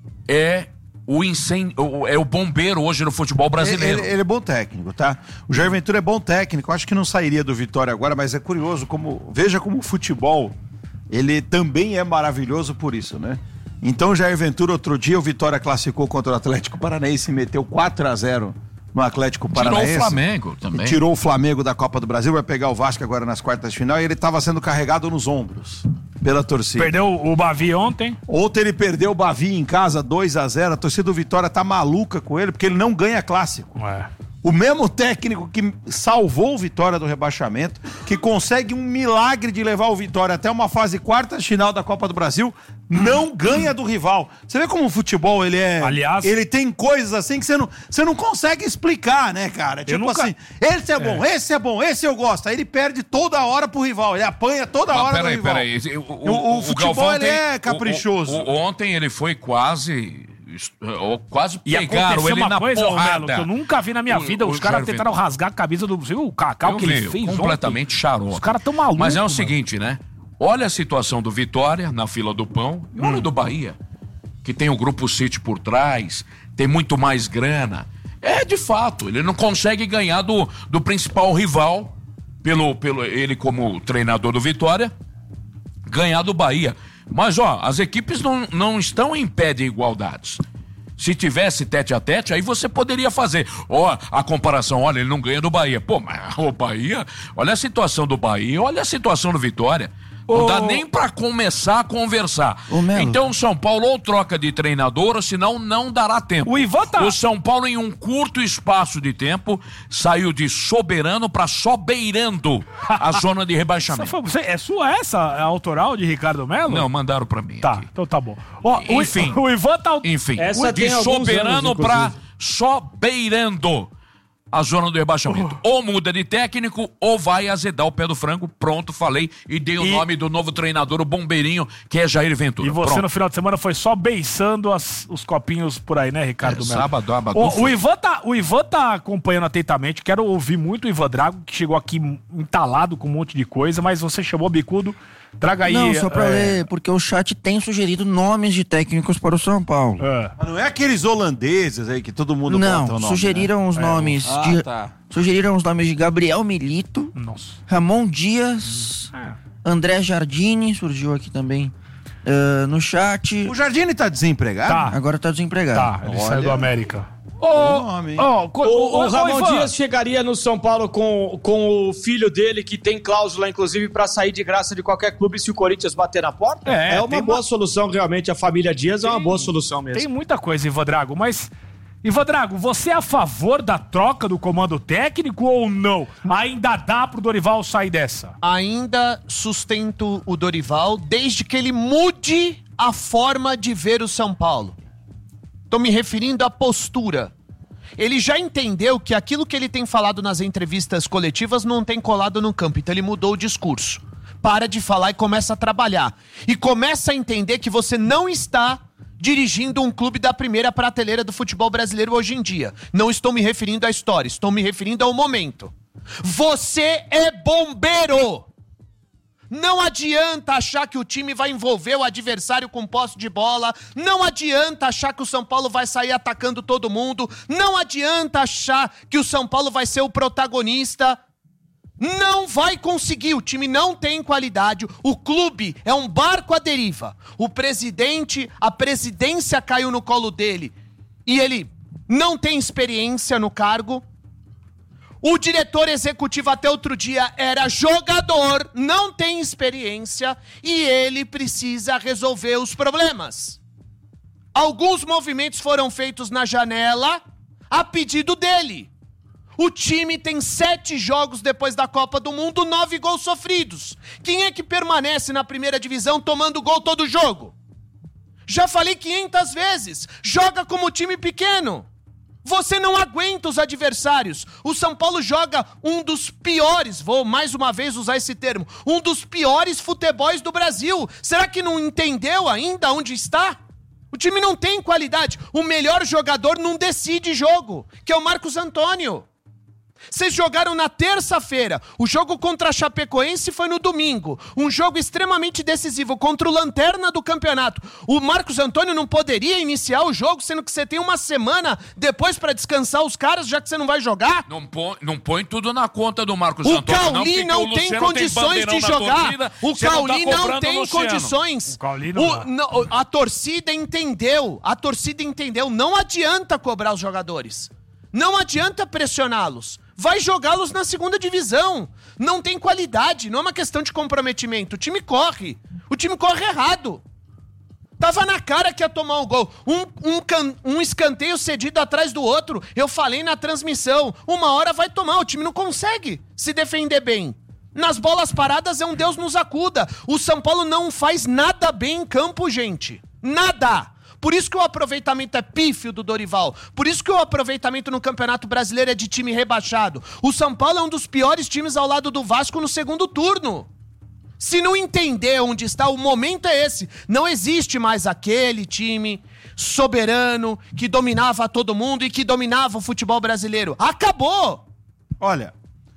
é o incêndio, é o bombeiro hoje no futebol brasileiro. Ele, ele é bom técnico, tá? O Jair Ventura é bom técnico, acho que não sairia do Vitória agora, mas é curioso como, veja como o futebol, ele também é maravilhoso por isso, né? Então o Jair Ventura, outro dia o Vitória classificou contra o Atlético Paranaense e meteu quatro a zero no Atlético Paranaense. Tirou o Flamengo também. Tirou o Flamengo da Copa do Brasil, vai pegar o Vasco agora nas quartas de final e ele estava sendo carregado nos ombros pela torcida. Perdeu o Bavi ontem. Ontem ele perdeu o Bavi em casa, dois a zero. A torcida do Vitória tá maluca com ele porque ele não ganha clássico. É. O mesmo técnico que salvou o Vitória do rebaixamento, que consegue um milagre de levar o Vitória até uma fase quarta de final da Copa do Brasil, não ganha do rival. Você vê como o futebol, ele é... Aliás... Ele tem coisas assim que você não, você não consegue explicar, né, cara? Tipo nunca... assim, esse é bom, é. esse é bom, esse eu gosto. Aí ele perde toda hora pro rival, ele apanha toda Mas hora peraí, pro rival. Peraí, peraí. O, o, o, o futebol, ele tem... é caprichoso. O, o, ontem ele foi quase... ou quase E pegaram aconteceu ele uma na coisa, ô, porrada. Melo, que eu nunca vi na minha O- vida. Os o caras Jair tentaram Ventura. rasgar a camisa do... Você viu o Cacau Eu que ele vi, fez completamente ontem? charoto. Os caras tão malucos. Mas é o mano. seguinte, né? Olha a situação do Vitória na fila do pão e olha do Bahia, que tem o Grupo City por trás, tem muito mais grana. É, de fato, ele não consegue ganhar do, do principal rival, pelo, pelo ele como treinador do Vitória, ganhar do Bahia. Mas, ó, as equipes não, não estão em pé de igualdades. Se tivesse tete a tete, aí você poderia fazer. Ó, a comparação, olha, ele não ganha do Bahia. Pô, mas o Bahia, olha a situação do Bahia, olha a situação do Vitória. Não Ô, dá nem pra começar a conversar. Ô, Melo. Então o São Paulo ou troca de treinador, ou senão não dará tempo. O Ivan tá... O São Paulo, em um curto espaço de tempo, saiu de soberano pra só beirando a zona de Essa rebaixamento. foi- você- é sua essa, a autoral de Ricardo Melo? Não, mandaram pra mim. Tá, então tá bom. Ó, o- Enfim. o Ivan tá... Enfim, Essa de tem alguns soberano anos, pra inclusive. só beirando a zona do rebaixamento. Ou muda de técnico, ou vai azedar o pé do frango. Pronto, falei. E dei o E- nome do novo treinador, o bombeirinho, que é Jair Ventura. E você Pronto. no final de semana foi só beiçando as- os copinhos por aí, né, Ricardo É, Melo? sábado, sábado, O, o, foi. Ivan tá, o Ivan tá acompanhando atentamente. Quero ouvir muito o Ivan Drago, que chegou aqui entalado com um monte de coisa, mas você chamou Bicudo. Traga aí. Não, só pra é, ler, porque o chat tem sugerido nomes de técnicos para o São Paulo. é. Mas não é aqueles holandeses aí que todo mundo bota o Não, nome, sugeriram né? os nomes Ah, de... tá. Sugeriram os nomes de Gabriel Milito, Nossa. Ramon Dias, André Jardine, surgiu aqui também ah, no chat. O Jardine tá desempregado? Tá. Agora tá desempregado. Tá, ele saiu do América. Ô, nome, hein? Ó, co- O, o ô, ô, Ramon Ivan. Dias chegaria no São Paulo com, com o filho dele, que tem cláusula, inclusive, pra sair de graça de qualquer clube se o Corinthians bater na porta? É, É, uma tem boa uma- solução, realmente. A família Dias é uma boa solução mesmo. Tem muita coisa, Ivan Drago, mas... Ivan Drago, você é a favor da troca do comando técnico ou não? Ainda dá pro Dorival sair dessa? Ainda sustento o Dorival desde que ele mude a forma de ver o São Paulo. Tô me referindo à postura. Ele já entendeu que aquilo que ele tem falado nas entrevistas coletivas não tem colado no campo, então ele mudou o discurso. Para de falar e começa a trabalhar. E começa a entender que você não está dirigindo um clube da primeira prateleira do futebol brasileiro hoje em dia. Não estou me referindo à história, estou me referindo ao momento. Você é bombeiro! Não adianta achar que o time vai envolver o adversário com posse de bola. Não adianta achar que o São Paulo vai sair atacando todo mundo. Não adianta achar que o São Paulo vai ser o protagonista. Não vai conseguir, o time não tem qualidade, o clube é um barco à deriva. O presidente, a presidência caiu no colo dele e ele não tem experiência no cargo. O diretor executivo até outro dia era jogador, não tem experiência e ele precisa resolver os problemas. Alguns movimentos foram feitos na janela a pedido dele. O time tem sete jogos depois da Copa do Mundo, nove gols sofridos. Quem é que permanece na primeira divisão tomando gol todo jogo? Já falei quinhentas vezes, joga como time pequeno. Você não aguenta os adversários. O São Paulo joga um dos piores, vou mais uma vez usar esse termo, um dos piores futebols do Brasil. Será que não entendeu ainda onde está? O time não tem qualidade. O melhor jogador não decide jogo, que é o Marcos Antônio. Vocês jogaram na terça-feira. O jogo contra a Chapecoense foi no domingo. Um jogo extremamente decisivo contra o Lanterna do campeonato. O Marcos Antônio não poderia iniciar o jogo, sendo que você tem uma semana depois pra descansar os caras, já que você não vai jogar? Não põe, não põe tudo na conta do Marcos O Antônio, não, Cauli porque não, o tem Luciano condições bandeirão de na jogar. torcida, O você não tá Cauli não, cobrando tem o Luciano. condições. O Cauli não O- dá. não, a torcida entendeu. A torcida entendeu. Não adianta cobrar os jogadores. Não adianta pressioná-los. Vai jogá-los na segunda divisão. Não tem qualidade, não é uma questão de comprometimento. O time corre. O time corre errado. Tava na cara que ia tomar um gol. Um, um, can, um escanteio cedido atrás do outro. Eu falei na transmissão. Uma hora vai tomar. O time não consegue se defender bem. Nas bolas paradas é um Deus nos acuda. O São Paulo não faz nada bem em campo, gente. Nada. Por isso que o aproveitamento é pífio do Dorival. Por isso que o aproveitamento no Campeonato Brasileiro é de time rebaixado. O São Paulo é um dos piores times ao lado do Vasco no segundo turno. Se não entender onde está, o momento é esse. Não existe mais aquele time soberano que dominava todo mundo e que dominava o futebol brasileiro. Acabou! Olha,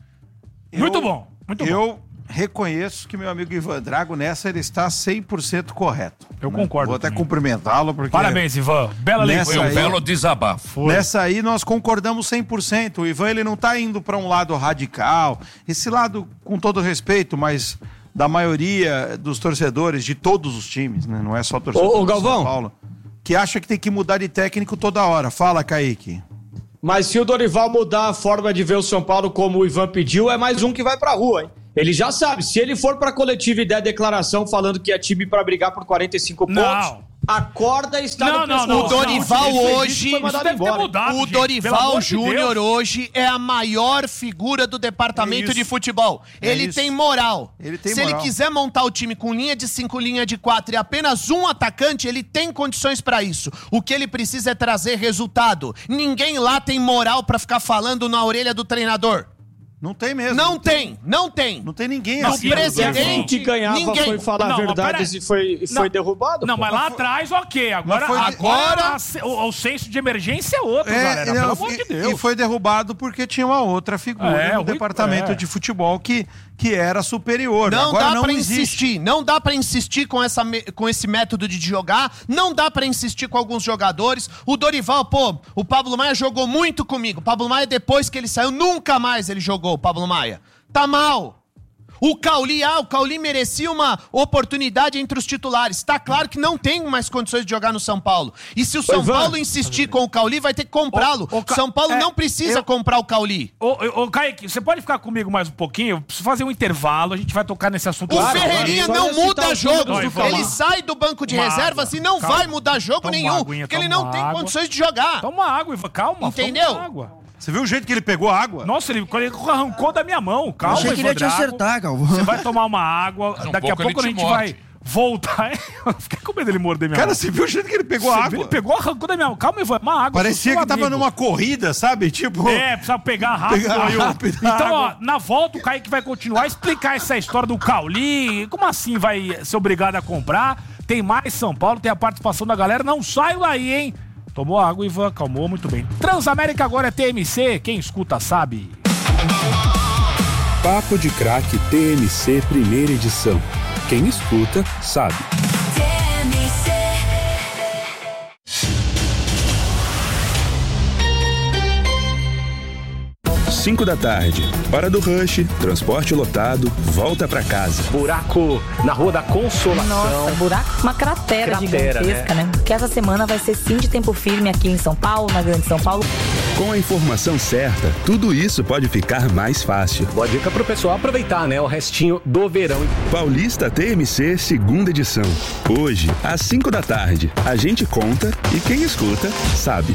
muito eu, bom, muito eu bom. reconheço que meu amigo Ivan Drago, nessa ele está cem por cento correto. Eu né? concordo. Vou até cumprimentá-lo, porque... Parabéns, Ivan. Bela leitura. Foi um aí, belo desabafo. Foi. Nessa aí nós concordamos cem por cento. O Ivan, ele não está indo para um lado radical. Esse lado, com todo respeito, mas da maioria dos torcedores de todos os times, né? Não é só torcedor ô, ô, do Galvão. São Paulo, que acha que tem que mudar de técnico toda hora. Fala, Kaique. Mas se o Dorival mudar a forma de ver o São Paulo como o Ivan pediu, é mais um que vai pra rua, hein? Ele já sabe, se ele for pra coletiva e der declaração falando que é time pra brigar por quarenta e cinco pontos, Não. a corda está Não, no não, pescoço. não, O Dorival Ele fez isso, hoje, foi mandado deve ter embora. mudado. o gente, pelo Dorival amor de Júnior Deus. hoje é a maior figura do departamento É isso. de futebol. É ele isso. tem moral. Ele tem Se moral. ele quiser montar o time com linha de cinco, linha de quatro e apenas um atacante, ele tem condições pra isso. O que ele precisa é trazer resultado. Ninguém lá tem moral pra ficar falando na orelha do treinador. Não tem mesmo. Não tem, não tem. Não tem ninguém O assim. presidente que ganhava ninguém. foi falar Não, a mas verdade peraí. e foi, e foi Não. derrubado. Não, pô. mas lá atrás, ok. Agora, Mas foi- agora agora- a- o, o senso de emergência é outro, galera. não, Pelo amor e, de Deus. e foi derrubado porque tinha uma outra figura É, no o- departamento é. de futebol que, que era superior. Não Agora dá não pra existe. insistir, não dá pra insistir com, essa, me- com esse método de jogar, não dá pra insistir com alguns jogadores. O Dorival, pô, o Pablo Maia jogou muito comigo. O Pablo Maia, depois que ele saiu, nunca mais ele jogou, o Pablo Maia. Tá mal. O Cauli, ah, o Cauli merecia uma oportunidade entre os titulares. Tá claro que não tem mais condições de jogar no São Paulo. E se o São Ivan. Paulo insistir com o Cauli, vai ter que comprá-lo. Ô, ô, Ca- São Paulo é, não precisa eu- comprar o Cauli. Ô, ô, ô, Kaique, você pode ficar comigo mais um pouquinho? Eu preciso fazer um intervalo, a gente vai tocar nesse assunto. O Claro, Ferreirinha agora. não Só ia muda citar os jogo. números do Cauli. Ele sai do banco de Toma reservas água. e não Calma. vai mudar jogo Toma nenhum. aguinha, porque ele toma não tem água. condições de jogar. Toma água, Ivan, calma. Entendeu? Toma água. Você viu o jeito que ele pegou a água? Nossa, ele, ele arrancou da minha mão. Calma, Achei que ele ia te Ivan Drago. acertar, Galvão. Você vai tomar uma água, Mas um daqui a pouco ele pouco a te gente morde. vai voltar. Eu fiquei com medo dele morder minha Cara, mão. você viu o jeito que ele pegou Você a viu? água? Ele pegou, arrancou da minha mão. Calma, Ivan, uma água. Parecia pro que seu tava amigo. numa corrida, sabe? Tipo... É, precisa pegar rápido. Pegar aí, ó. rápido a Então, ó, água. na volta o Kaique vai continuar a explicar essa história do Cauli. Como assim vai ser obrigado a comprar? Tem mais São Paulo, tem a participação da galera. Não saiu daí, hein? Tomou água, Ivan, acalmou, muito bem. Transamérica agora é T M C, quem escuta sabe. Papo de Craque T M C Primeira Edição. Quem escuta, sabe. cinco da tarde. Hora do rush, transporte lotado, volta pra casa. Buraco na Rua da Consolação. Nossa, buraco, uma cratera, Cratera, gigantesca, né? Que essa semana vai ser sim de tempo firme aqui em São Paulo, na Grande São Paulo. Com a informação certa, tudo isso pode ficar mais fácil. Boa dica pro pessoal aproveitar, né? O restinho do verão. Paulista T M C, segunda edição. Hoje, às cinco da tarde. A gente conta e quem escuta, sabe.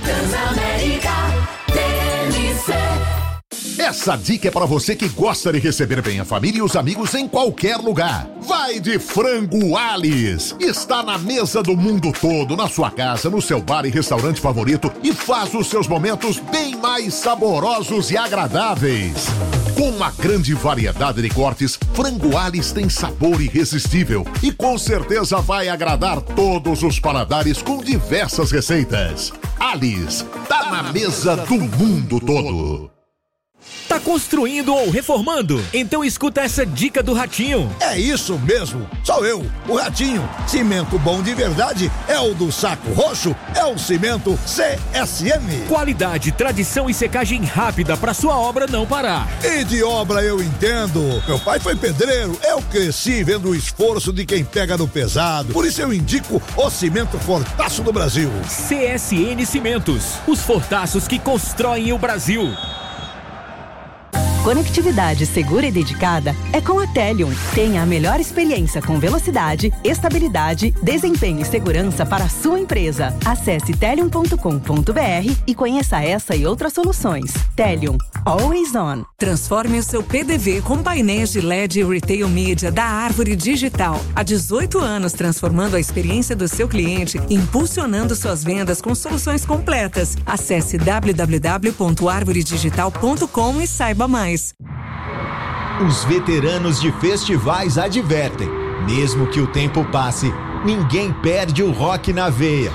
Essa dica é para você que gosta de receber bem a família e os amigos em qualquer lugar. Vai de Frango Alice. Está na mesa do mundo todo, na sua casa, no seu bar e restaurante favorito e faz os seus momentos bem mais saborosos e agradáveis. Com uma grande variedade de cortes, Frango Alice tem sabor irresistível e com certeza vai agradar todos os paladares com diversas receitas. Alice, tá na mesa do mundo todo. Tá construindo ou reformando? Então escuta essa dica do Ratinho. É isso mesmo, sou eu, o Ratinho. Cimento bom de verdade é o do Saco Roxo, é o Cimento C S M. Qualidade, tradição e secagem rápida pra sua obra não parar. E de obra eu entendo. Meu pai foi pedreiro, eu cresci vendo o esforço de quem pega no pesado. Por isso eu indico o Cimento Fortaço do Brasil. C S N Cimentos, os fortaços que constroem o Brasil. Conectividade segura e dedicada é com a Telium. Tenha a melhor experiência com velocidade, estabilidade, desempenho e segurança para a sua empresa. Acesse telium ponto com ponto br e conheça essa e outras soluções. Telium, always on. Transforme o seu P D V com painéis de L E D e Retail Media da Árvore Digital. Há dezoito anos transformando a experiência do seu cliente e impulsionando suas vendas com soluções completas. Acesse w w w ponto árvore digital ponto com e saiba mais. Os veteranos de festivais advertem: mesmo que o tempo passe, ninguém perde o rock na veia.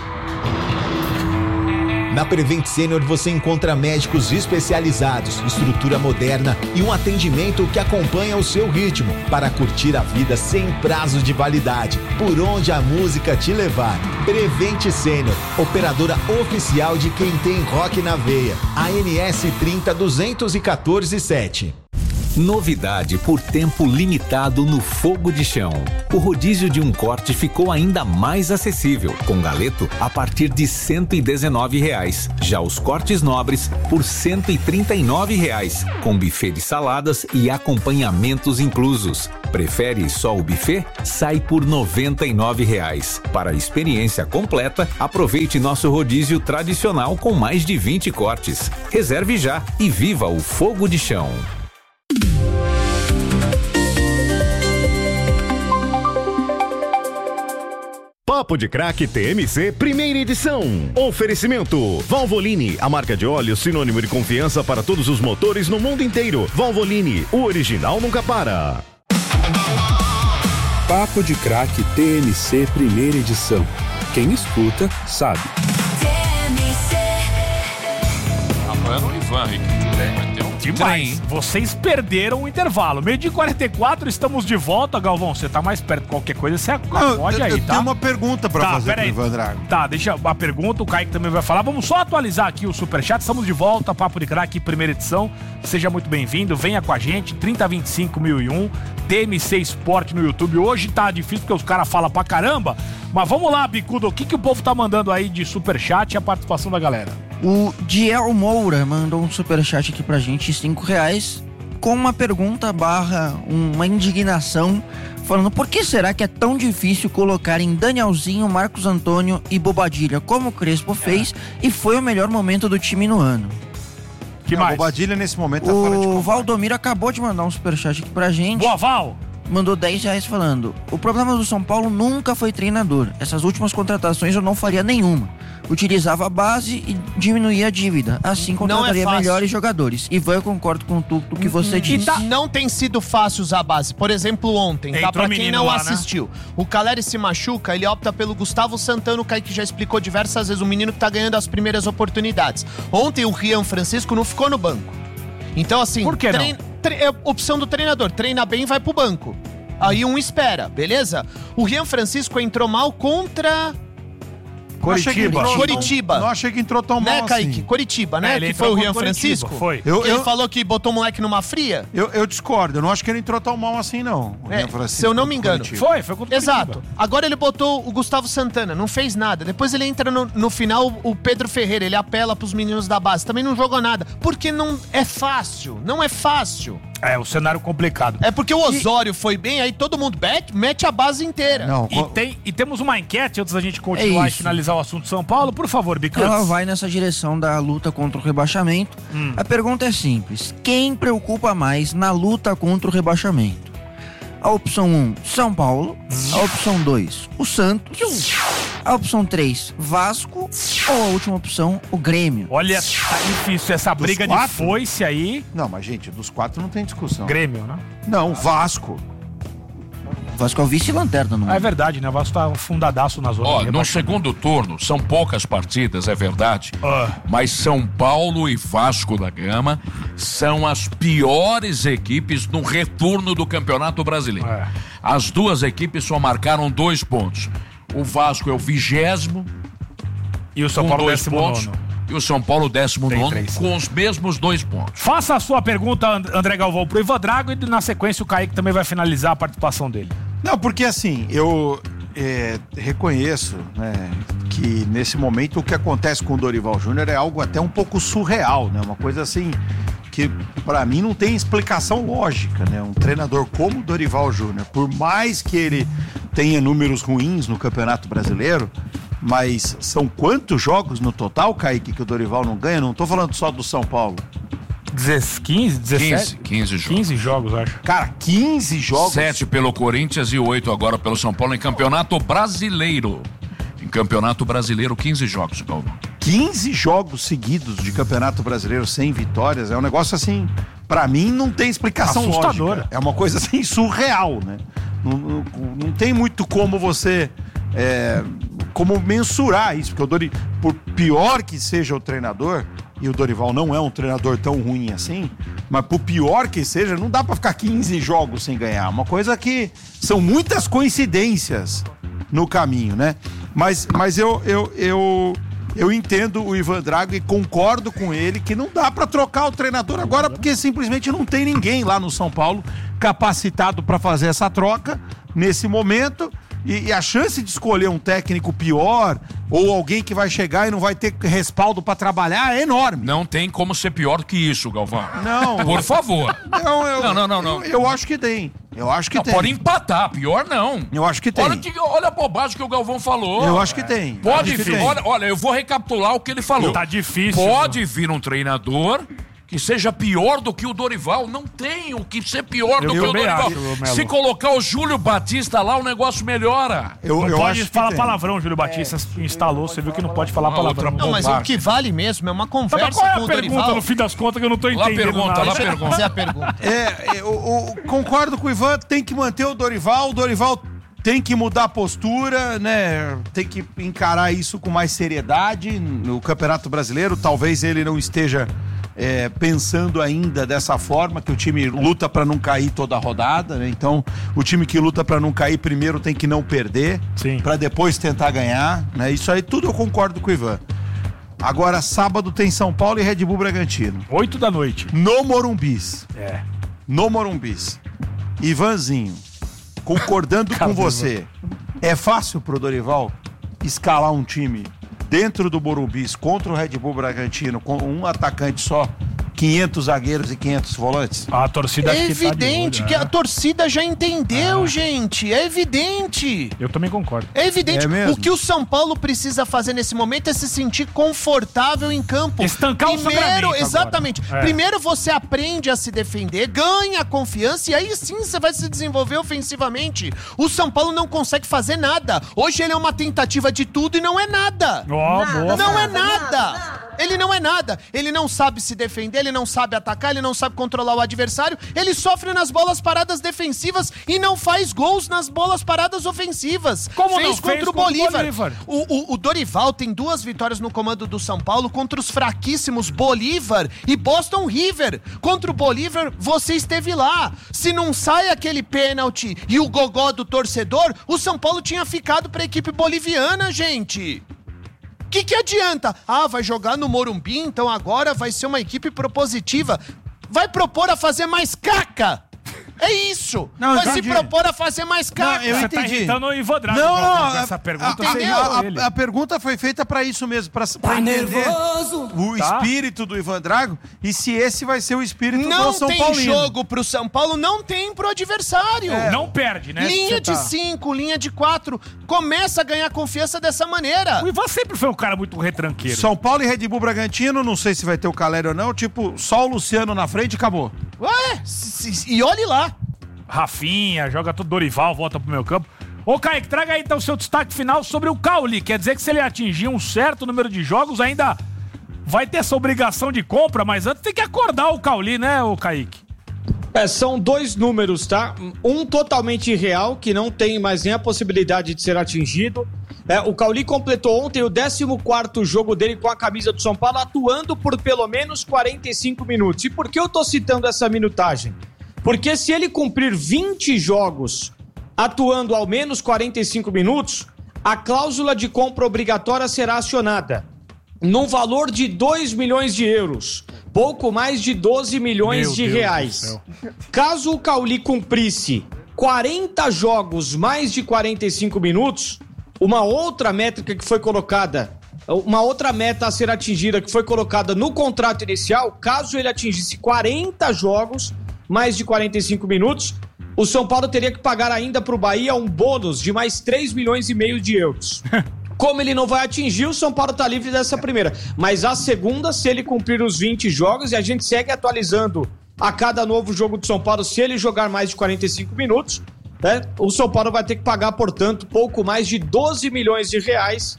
Na Prevent Senior você encontra médicos especializados, estrutura moderna e um atendimento que acompanha o seu ritmo para curtir a vida sem prazo de validade, por onde a música te levar. Prevent Senior, operadora oficial de quem tem rock na veia. A N S trinta duzentos e quatorze sete. Novidade por tempo limitado no Fogo de Chão. O rodízio de um corte ficou ainda mais acessível, com galeto a partir de cento e dezenove reais. Já os cortes nobres por cento e trinta e nove reais, com buffet de saladas e acompanhamentos inclusos. Prefere só o buffet? Sai por noventa e nove reais. Para a experiência completa, aproveite nosso rodízio tradicional com mais de vinte cortes. Reserve já e viva o Fogo de Chão. Papo de Craque T M C, primeira edição. Oferecimento: Valvoline, a marca de óleo sinônimo de confiança para todos os motores no mundo inteiro. Valvoline, o original nunca para. Papo de Craque T M C, primeira edição. Quem escuta, sabe. Apoiando o Ivan, Rick. Demais. Vocês perderam o intervalo. Meio de quarenta e quatro, estamos de volta. Galvão, você tá mais perto de qualquer coisa, você acode aí, eu tá? tenho uma pergunta pra tá, fazer pro Ivan Drago. Tá, deixa a pergunta, o Kaique também vai falar. Vamos só atualizar aqui o Superchat. Estamos de volta, Papo de Craque, primeira edição. Seja muito bem-vindo, venha com a gente. trinta vinte e cinco mil e um, T M C Sport no YouTube. Hoje tá difícil porque os caras falam pra caramba. Mas vamos lá, Bicudo, o que, que o povo tá mandando aí de Superchat e a participação da galera? O Diel Moura mandou um superchat aqui pra gente, cinco reais, com uma pergunta barra uma indignação, falando: por que será que é tão difícil colocar em Danielzinho, Marcos Antônio e Bobadilha, como o Crespo fez, é. e foi o melhor momento do time no ano? Que mais? O Bobadilha nesse momento tá fora de O Valdomiro acabou de mandar um superchat aqui pra gente. Boa, Val! Mandou dez reais falando: o problema do São Paulo nunca foi treinador. Essas últimas contratações eu não faria nenhuma. Utilizava a base e diminuía a dívida. Assim contrataria é melhores jogadores. Ivan, eu concordo com tudo o que você e disse. Tá, não tem sido fácil usar a base. Por exemplo, ontem, tá? Pra quem não lá, assistiu, né? O Caleri se machuca, ele opta pelo Gustavo Santana, o Kaique já explicou diversas vezes, o menino que tá ganhando as primeiras oportunidades. Ontem o Rian Francisco não ficou no banco. Então assim, por que trein, não? Tre, é opção do treinador, treina bem e vai pro banco. Aí um espera, beleza? O Rian Francisco entrou mal contra... Coritiba. Não Coritiba. Não achei que entrou tão mal né, Kaique? assim. Coritiba, né? É, que foi o Rian Francisco? Foi. Eu, eu... Ele falou que botou o moleque numa fria? Eu, eu discordo. Eu não acho que ele entrou tão mal assim, não. É, se eu não me engano. Coritiba. Foi, foi contra o Exato. Coritiba. Agora ele botou o Gustavo Santana, não fez nada. Depois ele entra no, no final, o Pedro Ferreira, ele apela pros meninos da base. Também não jogou nada. Porque não é fácil. Não é fácil. É, o cenário complicado. É porque o Osório e... foi bem, aí todo mundo mete, mete a base inteira. Não, e, tem, e temos uma enquete antes da gente continuar é e finalizar o assunto São Paulo. Por favor, Bicudo. Ela vai nessa direção da luta contra o rebaixamento. Hum. A pergunta é simples: quem preocupa mais na luta contra o rebaixamento? A opção um, São Paulo. Hum. A opção dois, o Santos. A opção três, Vasco. Ou a última opção, o Grêmio. Olha, tá difícil essa Dos briga quatro? de foice aí. Não, mas gente, dos quatro não tem discussão. Grêmio, né? Não, Vasco. Vasco é o vice-lanterna no mundo. É verdade, né? O Vasco tá fundadaço na zona. Ó, no segundo turno, são poucas partidas, é verdade. Uh. Mas São Paulo e Vasco da Gama são as piores equipes no retorno do Campeonato Brasileiro. É. As duas equipes só marcaram dois pontos. O Vasco é o vigésimo. E o São Paulo décimo nono. E o São Paulo décimo nono com os mesmos dois pontos. Faça a sua pergunta, André Galvão, pro Ivan Drago, e na sequência o Kaique também vai finalizar a participação dele. Não, porque assim, eu é, reconheço, né, que nesse momento o que acontece com o Dorival Júnior é algo até um pouco surreal, né? Uma coisa assim que pra mim não tem explicação lógica, né? Um treinador como o Dorival Júnior, por mais que ele tenha números ruins no Campeonato Brasileiro, mas são quantos jogos no total, Kaique, que o Dorival não ganha? Não tô falando só do São Paulo. quinze, dezessete? quinze jogos. quinze jogos, acho. Cara, quinze jogos? sete pelo Corinthians e oito agora pelo São Paulo em Campeonato Brasileiro. Em Campeonato Brasileiro, quinze jogos, Galvão. quinze jogos seguidos de Campeonato Brasileiro sem vitórias, é um negócio assim pra mim não tem explicação Assustadora. lógica. É uma coisa assim surreal, né? Não, não, não tem muito como você é, como mensurar isso, porque o Dori, por pior que seja o treinador, e o Dorival não é um treinador tão ruim assim, mas por pior que seja, não dá pra ficar quinze jogos sem ganhar. Uma coisa que são muitas coincidências no caminho, né? Mas, mas eu, eu, eu, eu entendo o Ivan Drago e concordo com ele que não dá pra trocar o treinador agora, porque simplesmente não tem ninguém lá no São Paulo capacitado pra fazer essa troca nesse momento. E, e a chance de escolher um técnico pior ou alguém que vai chegar e não vai ter respaldo pra trabalhar é enorme. Não tem como ser pior do que isso, Galvão. Não. Por favor. Não, eu, não, não, não, não. Eu, eu acho que tem. Eu acho que não, tem. Pode empatar, pior não. Eu acho que tem. Olha, que, olha a bobagem que o Galvão falou. Eu acho que tem. Pode acho vir. Tem. Olha, olha, eu vou recapitular o que ele falou. Tá difícil. Pode vir um treinador que seja pior do que o Dorival. Não tem o que ser pior Eu do que o também Dorival. acho, Se colocar o Júlio Batista lá, o negócio melhora. Eu, não eu pode acho que falar tem. palavrão, Júlio Batista instalou, você viu que não pode falar Uma palavrão. outra Não, mas o que vale mesmo é uma Tá, conversa mas qual é com a o pergunta, Dorival. no fim das contas, que eu não tô Lá entendendo pergunta, nada. lá pergunta. Fazer a pergunta. É, eu, eu concordo com o Ivan, tem que manter o Dorival, o Dorival tem que mudar a postura, né? Tem que encarar isso com mais seriedade no Campeonato Brasileiro. Talvez ele não esteja é, pensando ainda dessa forma, que o time luta para não cair toda a rodada, né? Então, o time que luta para não cair primeiro tem que não perder, para depois tentar ganhar, né? Isso aí tudo eu concordo com o Ivan. Agora, sábado tem São Paulo e Red Bull Bragantino. Oito da noite. No Morumbis. É. No Morumbis. Ivanzinho, concordando com você, é fácil pro Dorival escalar um time dentro do Morumbis contra o Red Bull Bragantino com um atacante só, quinhentos zagueiros e quinhentos volantes? A torcida É acho que tá de evidente olho, que né? a torcida já entendeu, Ah. gente. É evidente. Eu também concordo. É evidente. É mesmo? O que o São Paulo precisa fazer nesse momento é se sentir confortável em campo. Estancar o Primeiro, sangramento exatamente. agora. É. Primeiro você aprende a se defender, ganha confiança e aí sim você vai se desenvolver ofensivamente. O São Paulo não consegue fazer nada. Hoje ele é uma tentativa de tudo e não é nada. Ó, boa. Não é nada. Ele não é nada. Ele não sabe se defender, ele não sabe atacar, ele não sabe controlar o adversário. Ele sofre nas bolas paradas defensivas e não faz gols nas bolas paradas ofensivas. Como fez não? contra Fez o contra o Bolívar. Bolívar. O, o- o Dorival tem duas vitórias no comando do São Paulo contra os fraquíssimos Bolívar e Boston River. Contra o Bolívar, você esteve lá. Se não sai aquele pênalti e o gogó do torcedor, o São Paulo tinha ficado pra equipe boliviana, gente. O que, que adianta? Ah, vai jogar no Morumbi, então agora vai ser uma equipe propositiva. Vai propor a fazer mais caca! É isso! Não, vai se entendi. propor a fazer mais caca! Não, eu Você entendi. tá irritando o Ivan Drago. Não, Galvão, não, com essa a- pergunta a, você a- irritou a- ele. a pergunta foi feita pra isso mesmo, pra, pra Tá entender nervoso? o Tá. espírito do Ivan Drago e se esse vai ser o espírito Não do São tem Paulino. jogo pro São Paulo, não tem pro adversário. Não perde, né? Linha Você de tá- cinco, linha de quatro. Começa a ganhar confiança dessa maneira. O Ivan sempre foi um cara muito retranqueiro. São Paulo e Red Bull Bragantino, não sei se vai ter o Caleri ou não, tipo, só o Luciano na frente e acabou. Ué, se- se- e olhe lá. Rafinha, joga tudo Dorival, volta pro meu campo. Ô, Kaique, traga aí então o seu destaque final sobre o Cauli. Quer dizer que se ele atingir um certo número de jogos, ainda vai ter essa obrigação de compra, mas antes tem que acordar o Cauli, né, ô Kaique? É, são dois números, tá? Um totalmente irreal, que não tem mais nem a possibilidade de ser atingido. É, o Cauli completou ontem o décimo quarto jogo dele com a camisa do São Paulo, atuando por pelo menos quarenta e cinco minutos. E por que eu tô citando essa minutagem? Porque se ele cumprir vinte jogos atuando ao menos quarenta e cinco minutos, a cláusula de compra obrigatória será acionada num valor de dois milhões de euros, pouco mais de doze milhões Meu de Deus reais. do céu. Caso o Cauli cumprisse quarenta jogos mais de quarenta e cinco minutos, uma outra métrica que foi colocada, uma outra meta a ser atingida que foi colocada no contrato inicial, caso ele atingisse quarenta jogos mais de quarenta e cinco minutos, o São Paulo teria que pagar ainda para o Bahia um bônus de mais três milhões e meio de euros. Como ele não vai atingir, o São Paulo está livre dessa primeira. Mas a segunda, se ele cumprir os vinte jogos, e a gente segue atualizando a cada novo jogo do São Paulo, se ele jogar mais de quarenta e cinco minutos, né, o São Paulo vai ter que pagar, portanto, pouco mais de doze milhões de reais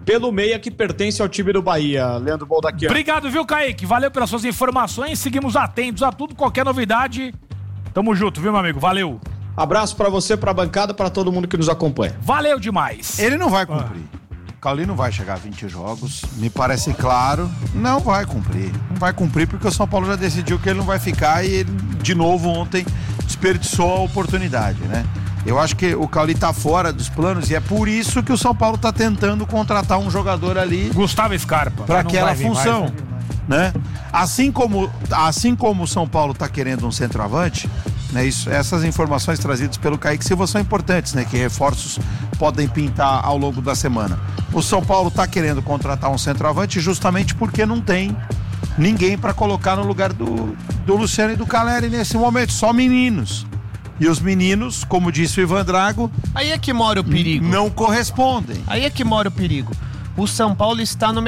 pelo meia que pertence ao time do Bahia, Leandro Boldaquian. Obrigado, viu, Kaique? Valeu pelas suas informações. Seguimos atentos a tudo, qualquer novidade. Tamo junto, viu, meu amigo? Valeu. Abraço pra você, pra bancada, pra todo mundo que nos acompanha. Valeu demais. Ele não vai cumprir. Ah. O Cauli não vai chegar a vinte jogos, me parece claro. Não vai cumprir. Não vai cumprir porque o São Paulo já decidiu que ele não vai ficar e ele, de novo, ontem desperdiçou a oportunidade, né? Eu acho que o Cauli tá fora dos planos e é por isso que o São Paulo tá tentando contratar um jogador ali. Gustavo Scarpa. Para aquela função, mais, né? Assim como, assim como o São Paulo tá querendo um centroavante, né? Isso, essas informações trazidas pelo Kaique Silva são importantes, né? Que reforços podem pintar ao longo da semana. O São Paulo tá querendo contratar um centroavante justamente porque não tem ninguém para colocar no lugar do, do Luciano e do Caleri nesse momento, só meninos. E os meninos, como disse o Ivan Drago... Aí é que mora o perigo. Não correspondem. Aí é que mora o perigo. O São Paulo está no